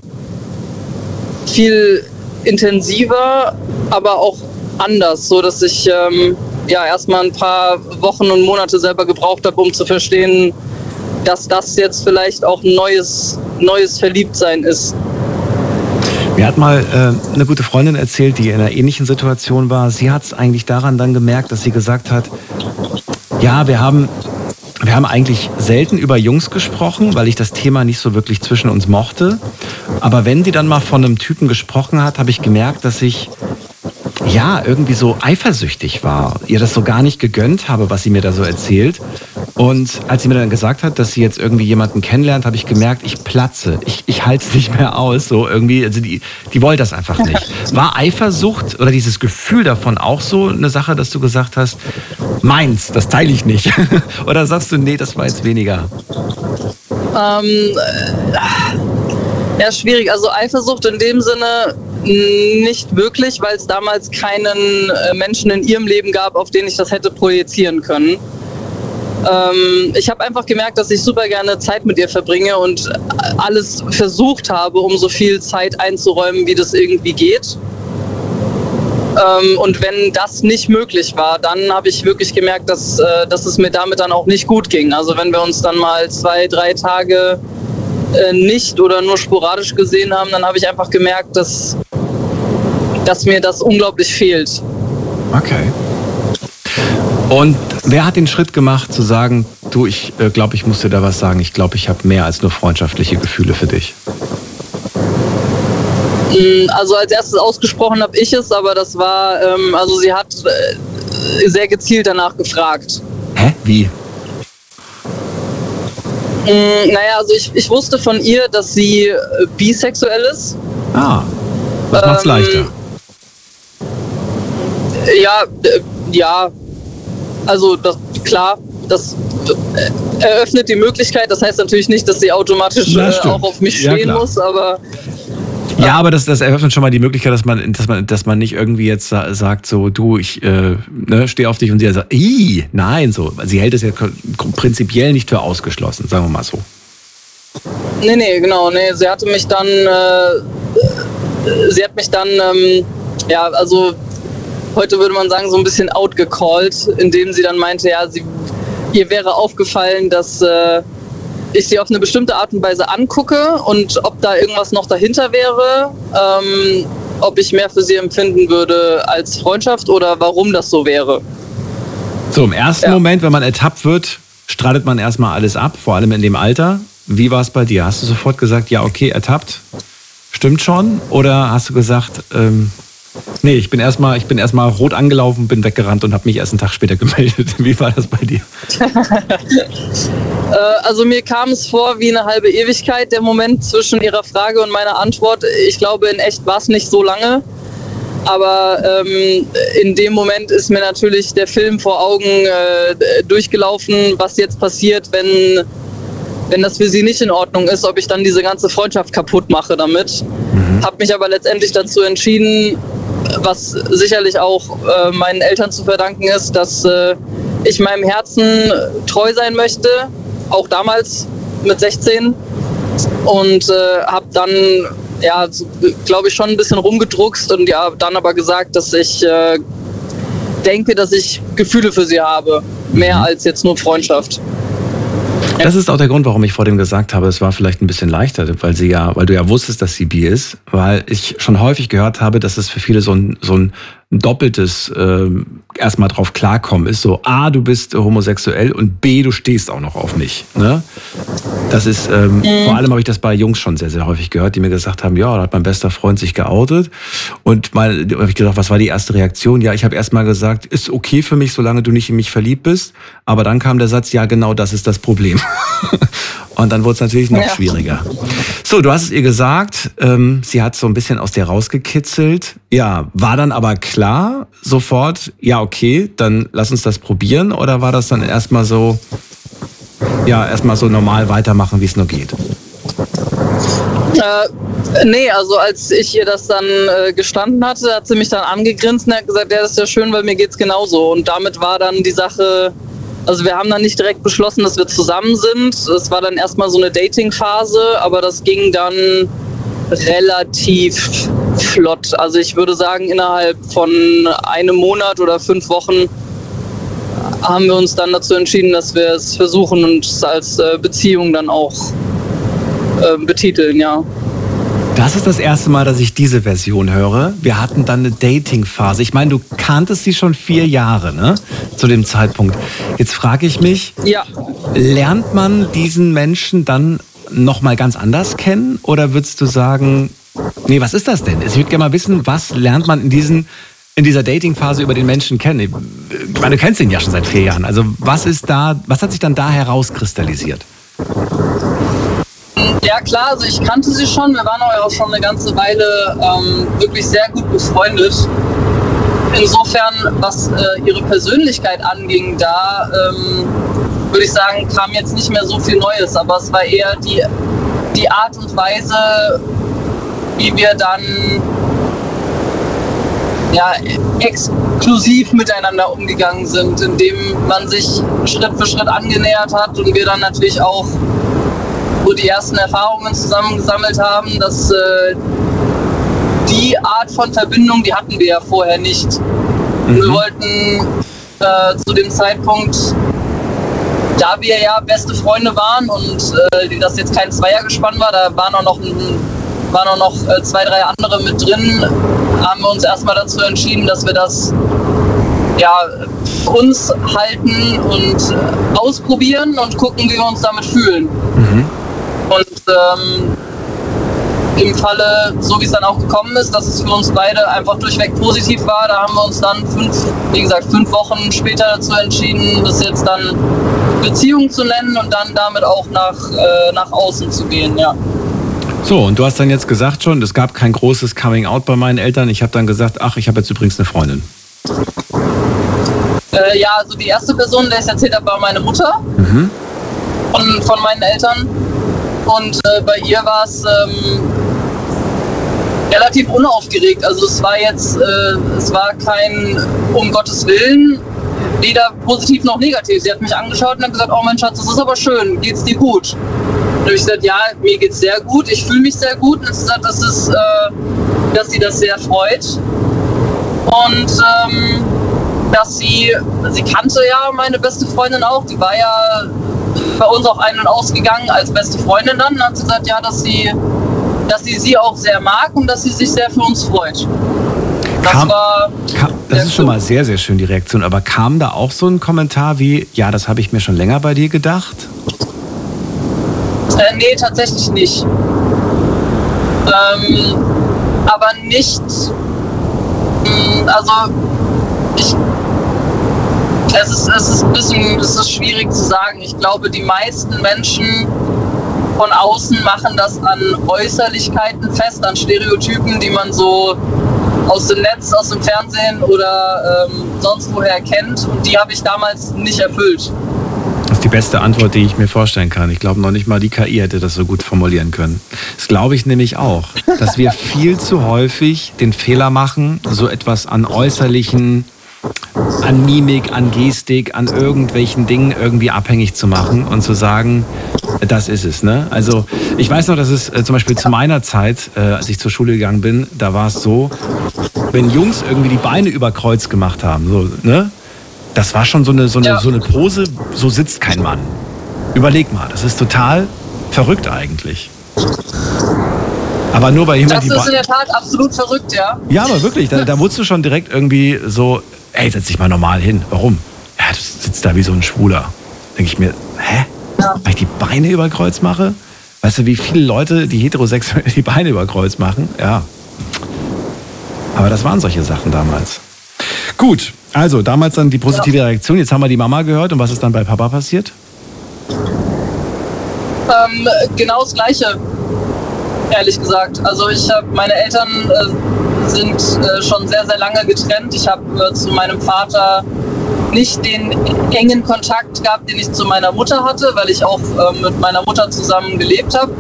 viel intensiver, aber auch anders, so dass ich ähm, ja erstmal ein paar Wochen und Monate selber gebraucht habe, um zu verstehen, dass das jetzt vielleicht auch ein neues, neues Verliebtsein ist. Mir hat mal äh, eine gute Freundin erzählt, die in einer ähnlichen Situation war. Sie hat es eigentlich daran dann gemerkt, dass sie gesagt hat, ja, wir haben, wir haben eigentlich selten über Jungs gesprochen, weil ich das Thema nicht so wirklich zwischen uns mochte. Aber wenn sie dann mal von einem Typen gesprochen hat, habe ich gemerkt, dass ich ja irgendwie so eifersüchtig war, ihr das so gar nicht gegönnt habe, was sie mir da so erzählt. Und als sie mir dann gesagt hat, dass sie jetzt irgendwie jemanden kennenlernt, habe ich gemerkt, ich platze, ich, ich halte es nicht mehr aus, so irgendwie, also die, die wollte das einfach nicht. War Eifersucht oder dieses Gefühl davon auch so eine Sache, dass du gesagt hast, meins, das teile ich nicht? Oder sagst du, nee, das war jetzt weniger? Ähm, ja, schwierig. Also Eifersucht in dem Sinne nicht wirklich, weil es damals keinen Menschen in ihrem Leben gab, auf den ich das hätte projizieren können. Ähm, ich habe einfach gemerkt, dass ich super gerne Zeit mit ihr verbringe und alles versucht habe, um so viel Zeit einzuräumen, wie das irgendwie geht. Ähm, und wenn das nicht möglich war, dann habe ich wirklich gemerkt, dass, äh, dass es mir damit dann auch nicht gut ging. Also wenn wir uns dann mal zwei, drei Tage äh, nicht oder nur sporadisch gesehen haben, dann habe ich einfach gemerkt, dass, dass mir das unglaublich fehlt. Okay. Und wer hat den Schritt gemacht zu sagen, du, ich äh, glaube, ich muss dir da was sagen, ich glaube, ich habe mehr als nur freundschaftliche Gefühle für dich? Also als erstes ausgesprochen habe ich es, aber das war, ähm, also sie hat äh, sehr gezielt danach gefragt. Hä? Wie? Mm, naja, also ich, ich wusste von ihr, dass sie äh, bisexuell ist. Ah, das ähm, macht's leichter. Ja, äh, ja, also das, klar, das äh, eröffnet die Möglichkeit. Das heißt natürlich nicht, dass sie automatisch äh, auch auf mich stehen ja, muss, aber... Ja, aber das, das eröffnet schon mal die Möglichkeit, dass man, dass man, dass man nicht irgendwie jetzt sagt, so, du, ich äh, ne, stehe auf dich und sie sagt, ih, nein, so. Sie hält es ja prinzipiell nicht für ausgeschlossen, sagen wir mal so. Nee, nee, genau, nee, sie hatte mich dann, äh, sie hat mich dann, ähm, ja, also heute würde man sagen, so ein bisschen outgecallt, indem sie dann meinte, ja, sie, ihr wäre aufgefallen, dass äh, ich sie auf eine bestimmte Art und Weise angucke und ob da irgendwas noch dahinter wäre, ähm, ob ich mehr für sie empfinden würde als Freundschaft oder warum das so wäre. So, im ersten ja. Moment, wenn man ertappt wird, streitet man erstmal alles ab, vor allem in dem Alter. Wie war es bei dir? Hast du sofort gesagt, ja, okay, ertappt, stimmt schon? Oder hast du gesagt, ähm, nee, ich bin erstmal ich bin erstmal rot angelaufen, bin weggerannt und habe mich erst einen Tag später gemeldet. Wie war das bei dir? Also mir kam es vor wie eine halbe Ewigkeit, der Moment zwischen ihrer Frage und meiner Antwort. Ich glaube, in echt war es nicht so lange. Aber ähm, in dem Moment ist mir natürlich der Film vor Augen äh, durchgelaufen, was jetzt passiert, wenn, wenn das für sie nicht in Ordnung ist, ob ich dann diese ganze Freundschaft kaputt mache damit. Mhm. Habe mich aber letztendlich dazu entschieden, was sicherlich auch äh, meinen Eltern zu verdanken ist, dass äh, ich meinem Herzen treu sein möchte, auch damals mit sechzehn, und äh, habe dann, ja, so, glaube ich, schon ein bisschen rumgedruckst und ja, dann aber gesagt, dass ich äh, denke, dass ich Gefühle für sie habe, mehr als jetzt nur Freundschaft. Das ist auch der Grund, warum ich vor dem gesagt habe, es war vielleicht ein bisschen leichter, weil sie ja, weil du ja wusstest, dass sie bi ist, weil ich schon häufig gehört habe, dass es für viele so ein, so ein doppeltes äh, erstmal drauf klarkommen ist. So, A, du bist homosexuell und B, du stehst auch noch auf mich. Ne? Das ist, ähm, mhm. vor allem habe ich das bei Jungs schon sehr, sehr häufig gehört, die mir gesagt haben, ja, da hat mein bester Freund sich geoutet. Und mal habe ich gesagt, was war die erste Reaktion? Ja, ich habe erstmal gesagt, ist okay für mich, solange du nicht in mich verliebt bist. Aber dann kam der Satz, ja, genau das ist das Problem. Und dann wurde es natürlich noch ja. schwieriger. So, du hast es ihr gesagt, ähm, sie hat so ein bisschen aus dir rausgekitzelt. Ja, war dann aber klar sofort, ja, okay, dann lass uns das probieren? Oder war das dann erstmal so, ja, erstmal so normal weitermachen, wie es nur geht? Äh, nee, also als ich ihr das dann äh, gestanden hatte, hat sie mich dann angegrinst und hat gesagt, ja, das ist ja schön, weil mir geht's genauso. Und damit war dann die Sache... Also wir haben dann nicht direkt beschlossen, dass wir zusammen sind. Es war dann erstmal so eine Dating-Phase, aber das ging dann relativ flott. Also ich würde sagen, innerhalb von einem Monat oder fünf Wochen haben wir uns dann dazu entschieden, dass wir es versuchen und es als Beziehung dann auch äh, betiteln, ja. Das ist das erste Mal, dass ich diese Version höre. Wir hatten dann eine Dating-Phase. Ich meine, du kanntest sie schon vier Jahre, ne? Zu dem Zeitpunkt. Jetzt frage ich mich, ja. lernt man diesen Menschen dann nochmal ganz anders kennen? Oder würdest du sagen, nee, was ist das denn? Ich würde gerne mal wissen, was lernt man in diesen, in dieser Dating-Phase über den Menschen kennen? Ich meine, du kennst ihn ja schon seit vier Jahren. Also was ist da, was hat sich dann da herauskristallisiert? Ja klar, also ich kannte sie schon, wir waren auch schon eine ganze Weile ähm, wirklich sehr gut befreundet. Insofern, was äh, ihre Persönlichkeit anging, da ähm, würde ich sagen, kam jetzt nicht mehr so viel Neues, aber es war eher die, die Art und Weise, wie wir dann ja, exklusiv miteinander umgegangen sind, indem man sich Schritt für Schritt angenähert hat und wir dann natürlich auch wo die ersten Erfahrungen zusammengesammelt haben, dass äh, die Art von Verbindung, die hatten wir ja vorher nicht. Mhm. Wir wollten äh, zu dem Zeitpunkt, da wir ja beste Freunde waren und äh, das jetzt kein Zweiergespann war, da waren auch noch, ein, waren auch noch äh, zwei, drei andere mit drin, haben wir uns erstmal dazu entschieden, dass wir das ja, uns halten und äh, ausprobieren und gucken, wie wir uns damit fühlen. Mhm. Und ähm, im Falle, so wie es dann auch gekommen ist, dass es für uns beide einfach durchweg positiv war, da haben wir uns dann fünf, wie gesagt, fünf Wochen später dazu entschieden, das jetzt dann Beziehung zu nennen und dann damit auch nach, äh, nach außen zu gehen, ja. So, und du hast dann jetzt gesagt schon, es gab kein großes Coming-out bei meinen Eltern. Ich habe dann gesagt, ach, ich habe jetzt übrigens eine Freundin. Äh, ja, also die erste Person, der ich erzählt habe, war meine Mutter Mhm. von, von meinen Eltern. Und äh, bei ihr war es ähm, relativ unaufgeregt. Also es war jetzt, äh, es war kein um Gottes Willen, weder positiv noch negativ. Sie hat mich angeschaut und hat gesagt, oh mein Schatz, das ist aber schön, geht's dir gut? Und habe ich gesagt, ja, mir geht's sehr gut, ich fühle mich sehr gut. Und sie hat gesagt, das ist, äh, dass sie das sehr freut. Und ähm, dass sie, sie kannte ja meine beste Freundin auch, die war ja bei uns auch ein- und ausgegangen als beste Freundin dann. Und hat sie gesagt, ja, dass sie, dass sie sie auch sehr mag und dass sie sich sehr für uns freut. Das Kam, war kam, das ist schon mal sehr, sehr schön, die Reaktion. Aber kam da auch so ein Kommentar wie, ja, das habe ich mir schon länger bei dir gedacht? Äh, nee, tatsächlich nicht. Ähm, aber nicht, mh, also ich, es ist, es ist ein bisschen, es ist schwierig zu sagen. Ich glaube, die meisten Menschen von außen machen das an Äußerlichkeiten fest, an Stereotypen, die man so aus dem Netz, aus dem Fernsehen oder ähm, sonst woher kennt. Und die habe ich damals nicht erfüllt. Das ist die beste Antwort, die ich mir vorstellen kann. Ich glaube, noch nicht mal die K I hätte das so gut formulieren können. Das glaube ich nämlich auch, dass wir viel zu häufig den Fehler machen, so etwas an äußerlichen, an Mimik, an Gestik, an irgendwelchen Dingen irgendwie abhängig zu machen und zu sagen, das ist es. Ne? Also ich weiß noch, dass es äh, zum Beispiel zu meiner Zeit, äh, als ich zur Schule gegangen bin, da war es so, wenn Jungs irgendwie die Beine über Kreuz gemacht haben, so, ne? Das war schon so eine, so, eine, Ja. so eine Pose, so sitzt kein Mann. Überleg mal, das ist total verrückt eigentlich. Aber nur weil jemand Das die ist in Beine... der Tat absolut verrückt, ja. Ja, aber wirklich, da, da wurdest du schon direkt irgendwie so, ey, setz dich mal normal hin. Warum? Ja, du sitzt da wie so ein Schwuler. Denke ich mir, hä? Ja. Weil ich die Beine über Kreuz mache? Weißt du, wie viele Leute, die heterosexuell die Beine über Kreuz machen? Ja. Aber das waren solche Sachen damals. Gut, also damals dann die positive Reaktion. Jetzt haben wir die Mama gehört. Und was ist dann bei Papa passiert? Ähm, genau das Gleiche, ehrlich gesagt. Also ich habe, meine Eltern äh, sind äh, schon sehr, sehr lange getrennt. Ich habe äh, zu meinem Vater nicht den engen Kontakt gehabt, den ich zu meiner Mutter hatte, weil ich auch äh, mit meiner Mutter zusammen gelebt habe.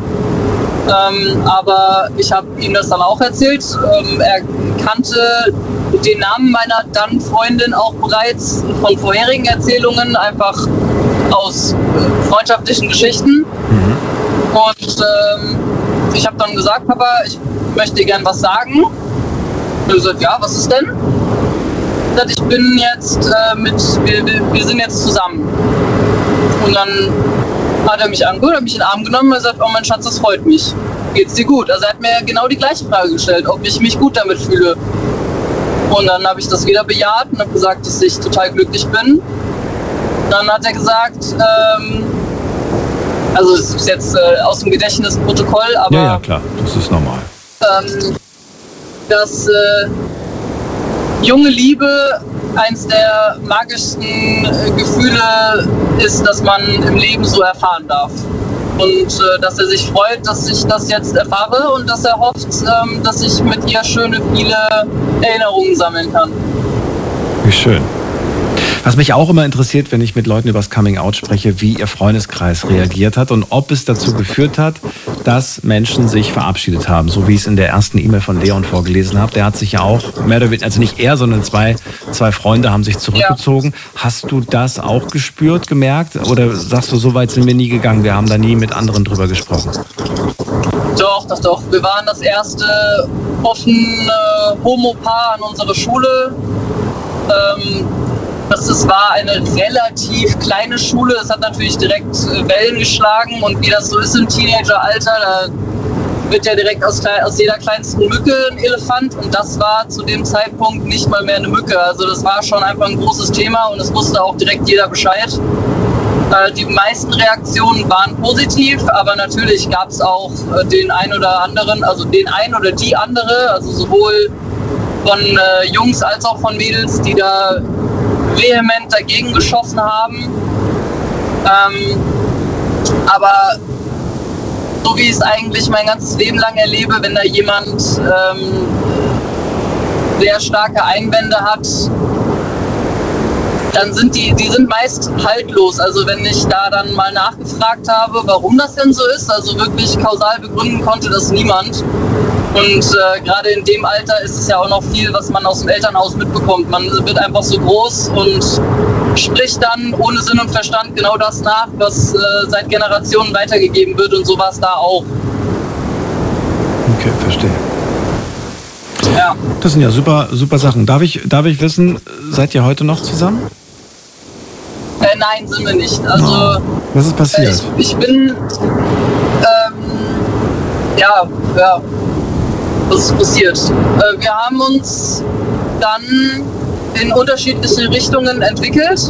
Ähm, aber ich habe ihm das dann auch erzählt. Ähm, er kannte den Namen meiner dann Freundin auch bereits von vorherigen Erzählungen, einfach aus äh, freundschaftlichen Geschichten. Mhm. Und ähm, ich habe dann gesagt, Papa, ich möchte dir gern was sagen. Und er sagt, ja, was ist denn? Ich gesagt, ich bin jetzt äh, mit, wir, wir, wir sind jetzt zusammen. Und dann hat er mich angehört, hat mich in den Arm genommen und gesagt, oh mein Schatz, das freut mich. Geht's dir gut? Also er hat mir genau die gleiche Frage gestellt, ob ich mich gut damit fühle. Und dann habe ich das wieder bejaht und habe gesagt, dass ich total glücklich bin. Dann hat er gesagt, ähm, also es ist jetzt äh, aus dem Gedächtnisprotokoll, aber Ja, ja, klar, das ist normal. ähm, dass äh, junge Liebe eins der magischsten äh, Gefühle ist, das man im Leben so erfahren darf. Und äh, dass er sich freut, dass ich das jetzt erfahre und dass er hofft, ähm, dass ich mit ihr schöne, viele Erinnerungen sammeln kann. Wie schön. Was mich auch immer interessiert, wenn ich mit Leuten über das Coming-out spreche, wie ihr Freundeskreis reagiert hat und ob es dazu geführt hat, dass Menschen sich verabschiedet haben. So wie ich es in der ersten E-Mail von Leon vorgelesen habe. Der hat sich ja auch, mehr oder weniger, also nicht er, sondern zwei, zwei Freunde haben sich zurückgezogen. Ja. Hast du das auch gespürt, gemerkt? Oder sagst du, so weit sind wir nie gegangen, wir haben da nie mit anderen drüber gesprochen? Doch, doch, doch. Wir waren das erste offene Homo-Paar an unserer Schule. Ähm, Das, das war eine relativ kleine Schule. Es hat natürlich direkt Wellen geschlagen. Und wie das so ist im Teenageralter, da wird ja direkt aus, aus jeder kleinsten Mücke ein Elefant. Und das war zu dem Zeitpunkt nicht mal mehr eine Mücke. Also das war schon einfach ein großes Thema und es wusste auch direkt jeder Bescheid. Die meisten Reaktionen waren positiv, aber natürlich gab es auch den einen oder anderen, also den einen oder die andere, also sowohl von äh, Jungs als auch von Mädels, die da vehement dagegen geschossen haben. Ähm, aber so wie ich es eigentlich mein ganzes Leben lang erlebe, wenn da jemand ähm, sehr starke Einwände hat, dann sind die, die sind meist haltlos. Also wenn ich da dann mal nachgefragt habe, warum das denn so ist, also wirklich kausal begründen konnte das niemand. Und äh, gerade in dem Alter ist es ja auch noch viel, was man aus dem Elternhaus mitbekommt. Man wird einfach so groß und spricht dann ohne Sinn und Verstand genau das nach, was äh, seit Generationen weitergegeben wird, und so war es da auch. Okay, verstehe. Ja. Das sind ja super, super Sachen. Darf ich, darf ich wissen, seid ihr heute noch zusammen? Äh, nein, sind wir nicht. Also, oh. Was ist passiert? Äh, ich, ich bin, ähm, ja, ja, was ist passiert? Äh, wir haben uns dann in unterschiedliche Richtungen entwickelt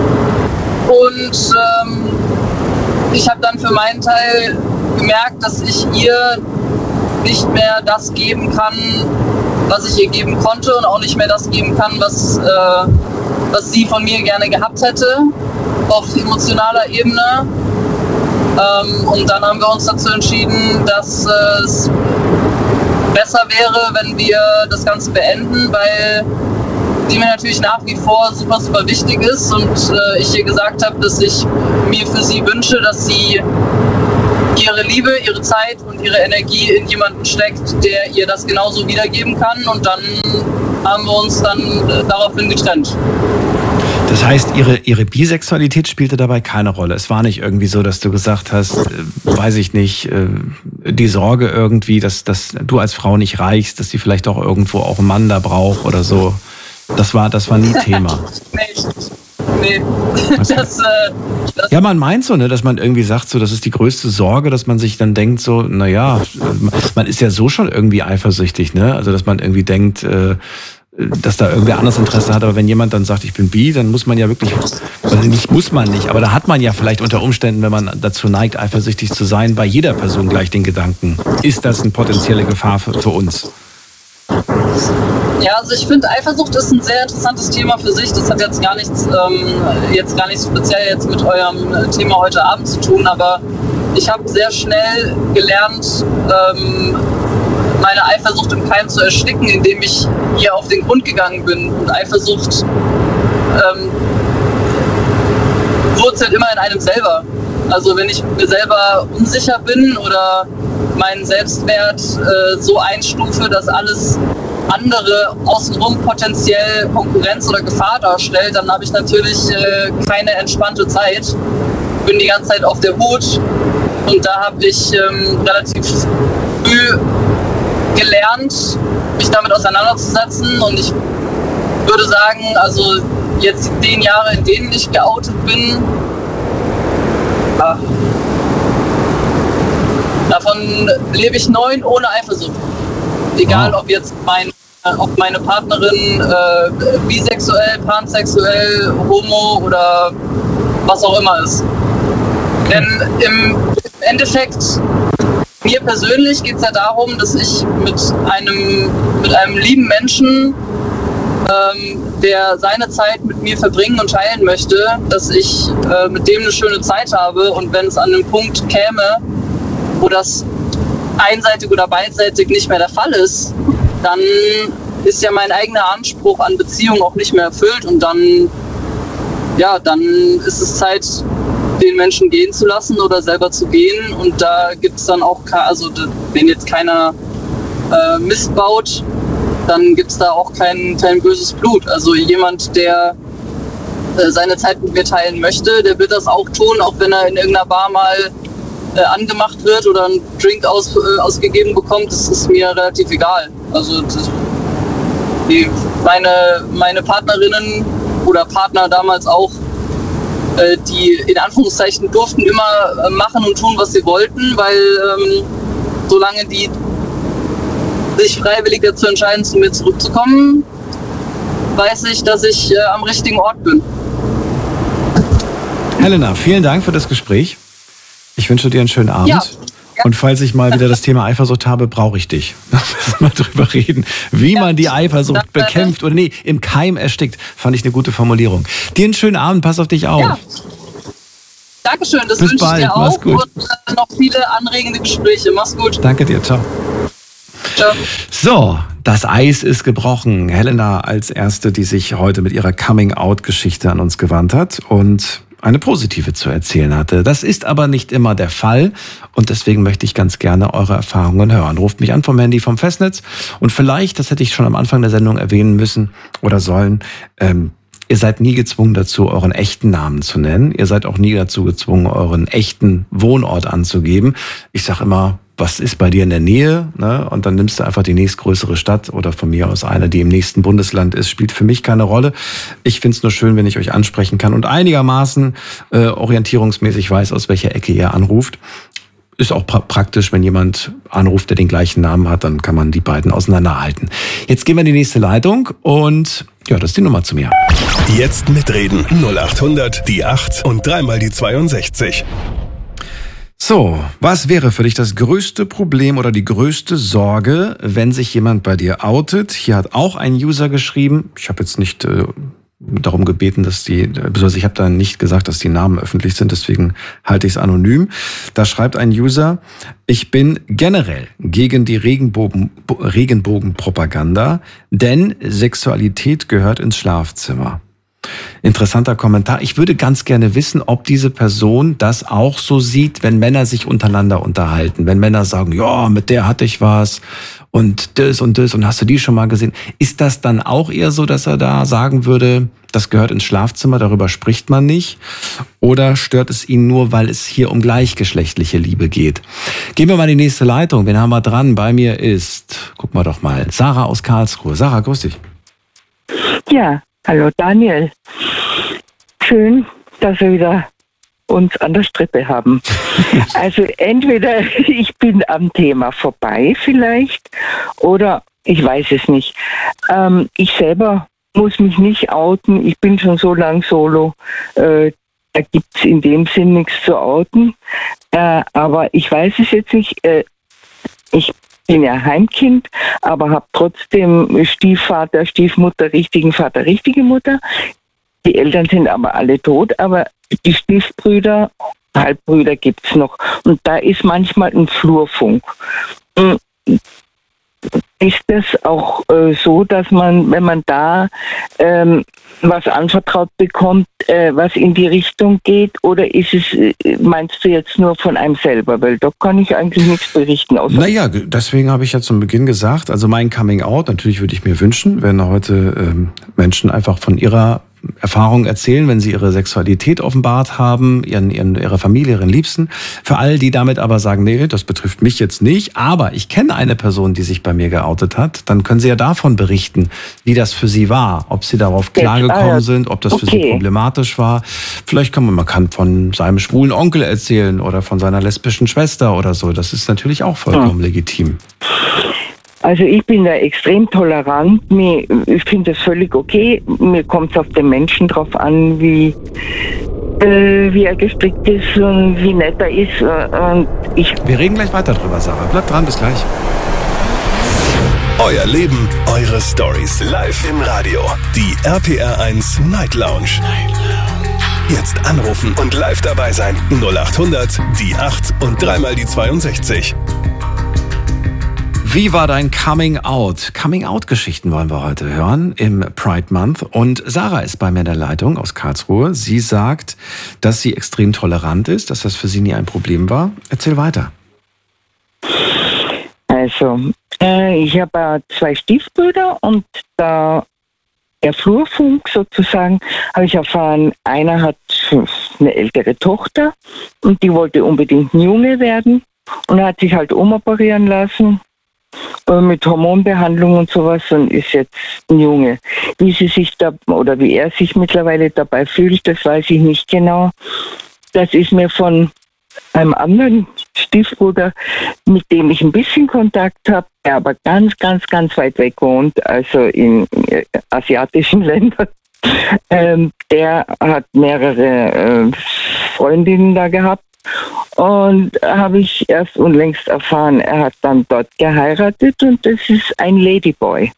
und ähm, ich habe dann für meinen Teil gemerkt, dass ich ihr nicht mehr das geben kann, was ich ihr geben konnte, und auch nicht mehr das geben kann, was, äh, was sie von mir gerne gehabt hätte, auf emotionaler Ebene. Ähm, und dann haben wir uns dazu entschieden, dass äh, es besser wäre, wenn wir das Ganze beenden, weil die mir natürlich nach wie vor super, super wichtig ist und äh, ich ihr gesagt habe, dass ich mir für sie wünsche, dass sie ihre Liebe, ihre Zeit und ihre Energie in jemanden steckt, der ihr das genauso wiedergeben kann, und dann haben wir uns dann äh, daraufhin getrennt. Das heißt, ihre, ihre Bisexualität spielte dabei keine Rolle. Es war nicht irgendwie so, dass du gesagt hast, äh, weiß ich nicht, äh, die Sorge irgendwie, dass, dass du als Frau nicht reichst, dass sie vielleicht auch irgendwo auch einen Mann da braucht oder so. Das war, das war nie Thema. Nee. Nee. Okay. Das, äh, das ja, man meint so, ne, dass man irgendwie sagt, so, das ist die größte Sorge, dass man sich dann denkt, so, naja, man ist ja so schon irgendwie eifersüchtig, ne? Also, dass man irgendwie denkt, äh, dass da irgendwer anderes Interesse hat. Aber wenn jemand dann sagt, ich bin bi, dann muss man ja wirklich, also nicht muss man nicht, aber da hat man ja vielleicht unter Umständen, wenn man dazu neigt, eifersüchtig zu sein, bei jeder Person gleich den Gedanken, ist das eine potenzielle Gefahr für, für uns? Ja, also ich finde, Eifersucht ist ein sehr interessantes Thema für sich. Das hat jetzt gar nichts, ähm, jetzt gar nicht speziell jetzt mit eurem Thema heute Abend zu tun, aber ich habe sehr schnell gelernt, ähm, meine Eifersucht im Keim zu ersticken, indem ich ihr auf den Grund gegangen bin. Und Eifersucht ähm, wurzelt immer in einem selber. Also wenn ich mir selber unsicher bin oder meinen Selbstwert äh, so einstufe, dass alles andere außenrum potenziell Konkurrenz oder Gefahr darstellt, dann habe ich natürlich äh, keine entspannte Zeit. Bin die ganze Zeit auf der Hut, und da habe ich ähm, relativ früh gelernt, mich damit auseinanderzusetzen, und ich würde sagen, also jetzt die zehn Jahre, in denen ich geoutet bin, ja, davon lebe ich neun ohne Eifersucht. Egal, ob jetzt mein, ob meine Partnerin äh, bisexuell, pansexuell, homo oder was auch immer ist. Denn im Endeffekt, mir persönlich geht es ja darum, dass ich mit einem, mit einem lieben Menschen, ähm, der seine Zeit mit mir verbringen und teilen möchte, dass ich äh, mit dem eine schöne Zeit habe, und wenn es an einen Punkt käme, wo das einseitig oder beidseitig nicht mehr der Fall ist, dann ist ja mein eigener Anspruch an Beziehung auch nicht mehr erfüllt, und dann, ja, dann ist es Zeit, den Menschen gehen zu lassen oder selber zu gehen, und da gibt es dann auch, also wenn jetzt keiner äh, Mist baut, dann gibt es da auch kein, kein böses Blut. Also jemand, der äh, seine Zeit mit mir teilen möchte, der wird das auch tun, auch wenn er in irgendeiner Bar mal äh, angemacht wird oder einen Drink aus, äh, ausgegeben bekommt. Das ist mir relativ egal. Also das, die, meine, meine Partnerinnen oder Partner damals auch, äh, die in Anführungszeichen durften immer äh, machen und tun, was sie wollten, weil ähm, solange die sich freiwillig dazu entscheiden, zu mir zurückzukommen, weiß ich, dass ich äh, am richtigen Ort bin. Helena, vielen Dank für das Gespräch. Ich wünsche dir einen schönen Abend. Ja. Und falls ich mal wieder das Thema Eifersucht habe, brauche ich dich. Da müssen wir mal drüber reden, wie ja, man die Eifersucht das, bekämpft oder nee, im Keim erstickt. Fand ich eine gute Formulierung. Dir einen schönen Abend, pass auf dich auf. Ja. Dankeschön, das Bis wünsche ich bald. dir Mach's auch. gut. Und äh, noch viele anregende Gespräche. Mach's gut. Danke dir, ciao. Ciao. So, das Eis ist gebrochen. Helena als Erste, die sich heute mit ihrer Coming-out-Geschichte an uns gewandt hat und eine positive zu erzählen hatte. Das ist aber nicht immer der Fall und deswegen möchte ich ganz gerne eure Erfahrungen hören. Ruft mich an vom Handy vom Festnetz und vielleicht, das hätte ich schon am Anfang der Sendung erwähnen müssen oder sollen, ähm, ihr seid nie gezwungen dazu, euren echten Namen zu nennen. Ihr seid auch nie dazu gezwungen, euren echten Wohnort anzugeben. Ich sage immer, was ist bei dir in der Nähe? Ne? Und dann nimmst du einfach die nächstgrößere Stadt oder von mir aus eine, die im nächsten Bundesland ist. Spielt für mich keine Rolle. Ich find's nur schön, wenn ich euch ansprechen kann und einigermaßen äh, orientierungsmäßig weiß, aus welcher Ecke ihr anruft. Ist auch pra- praktisch, wenn jemand anruft, der den gleichen Namen hat, dann kann man die beiden auseinanderhalten. Jetzt gehen wir in die nächste Leitung und ja, das ist die Nummer zu mir. Jetzt mitreden. null acht hundert, die acht und dreimal die zweiundsechzig. So, was wäre für dich das größte Problem oder die größte Sorge, wenn sich jemand bei dir outet? Hier hat auch ein User geschrieben, ich habe jetzt nicht äh, darum gebeten, dass die, besonders ich habe da nicht gesagt, dass die Namen öffentlich sind, deswegen halte ich es anonym. Da schreibt ein User, ich bin generell gegen die Regenbogen, Regenbogenpropaganda, denn Sexualität gehört ins Schlafzimmer. Interessanter Kommentar. Ich würde ganz gerne wissen, ob diese Person das auch so sieht, wenn Männer sich untereinander unterhalten. Wenn Männer sagen, ja, mit der hatte ich was und das und das und hast du die schon mal gesehen? Ist das dann auch eher so, dass er da sagen würde, das gehört ins Schlafzimmer, darüber spricht man nicht? Oder stört es ihn nur, weil es hier um gleichgeschlechtliche Liebe geht? Gehen wir mal in die nächste Leitung. Wen haben wir dran? Bei mir ist, guck mal doch mal, Sarah aus Karlsruhe. Sarah, grüß dich. Ja. Hallo Daniel. Schön, dass wir wieder uns an der Strippe haben. Also entweder ich bin am Thema vorbei vielleicht oder ich weiß es nicht. Ähm, ich selber muss mich nicht outen. Ich bin schon so lang solo. Äh, da gibt es in dem Sinn nichts zu outen. Äh, aber ich weiß es jetzt nicht. Äh, ich bin ja Heimkind, aber habe trotzdem Stiefvater, Stiefmutter, richtigen Vater, richtige Mutter. Die Eltern sind aber alle tot, aber die Stiefbrüder, Halbbrüder gibt's noch. Und da ist manchmal ein Flurfunk. Ist das auch äh, so, dass man, wenn man da ähm, was anvertraut bekommt, äh, was in die Richtung geht, oder ist es, äh, meinst du jetzt nur von einem selber? Weil da kann ich eigentlich nichts berichten. Außer Naja, deswegen habe ich ja zum Beginn gesagt, also mein Coming Out, natürlich würde ich mir wünschen, wenn heute ähm, Menschen einfach von ihrer Erfahrungen erzählen, wenn sie ihre Sexualität offenbart haben, ihren, ihren, ihrer Familie, ihren Liebsten. Für all die damit aber sagen, nee, das betrifft mich jetzt nicht, aber ich kenne eine Person, die sich bei mir geoutet hat, dann können sie ja davon berichten, wie das für sie war, ob sie darauf klargekommen sind, ob das für okay. sie problematisch war. Vielleicht kann man, man kann von seinem schwulen Onkel erzählen oder von seiner lesbischen Schwester oder so. Das ist natürlich auch vollkommen hm. legitim. Also ich bin da extrem tolerant. Ich finde das völlig okay. Mir kommt es auf den Menschen drauf an, wie, äh, wie er gestrickt ist und wie nett er ist. Und ich Wir reden gleich weiter drüber, Sarah. Bleibt dran, bis gleich. Euer Leben, eure Stories. Live im Radio. Die R P R eins Night Lounge. Jetzt anrufen und live dabei sein. null acht hundert, die acht und dreimal die zweiundsechzig. Wie war dein Coming Out? Coming Out Geschichten wollen wir heute hören im Pride Month. Und Sarah ist bei mir in der Leitung aus Karlsruhe. Sie sagt, dass sie extrem tolerant ist, dass das für sie nie ein Problem war. Erzähl weiter. Also, äh, ich habe äh, zwei Stiefbrüder und da der Flurfunk sozusagen, habe ich erfahren, einer hat eine ältere Tochter und die wollte unbedingt ein Junge werden und hat sich halt umoperieren lassen. Mit Hormonbehandlung und sowas und ist jetzt ein Junge. Wie sie sich da oder wie er sich mittlerweile dabei fühlt, das weiß ich nicht genau. Das ist mir von einem anderen Stiefbruder, mit dem ich ein bisschen Kontakt habe, der aber ganz, ganz, ganz weit weg wohnt, also in asiatischen Ländern. Ähm, der hat mehrere äh, Freundinnen da gehabt. Und habe ich erst unlängst erfahren, er hat dann dort geheiratet und das ist ein Ladyboy.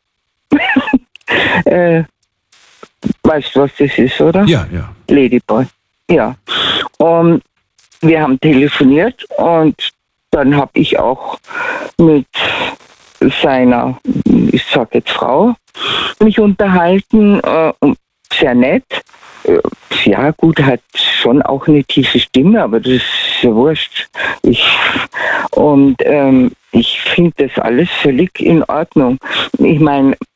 äh, weißt du, was das ist, oder? Ja, ja. Ladyboy, ja. Und wir haben telefoniert und dann habe ich auch mit seiner, ich sag jetzt Frau, mich unterhalten, äh, sehr nett. Ja gut, hat schon auch eine tiefe Stimme, aber das ist ja wurscht. Ich, und ähm, ich finde das alles völlig in Ordnung. Ich meine,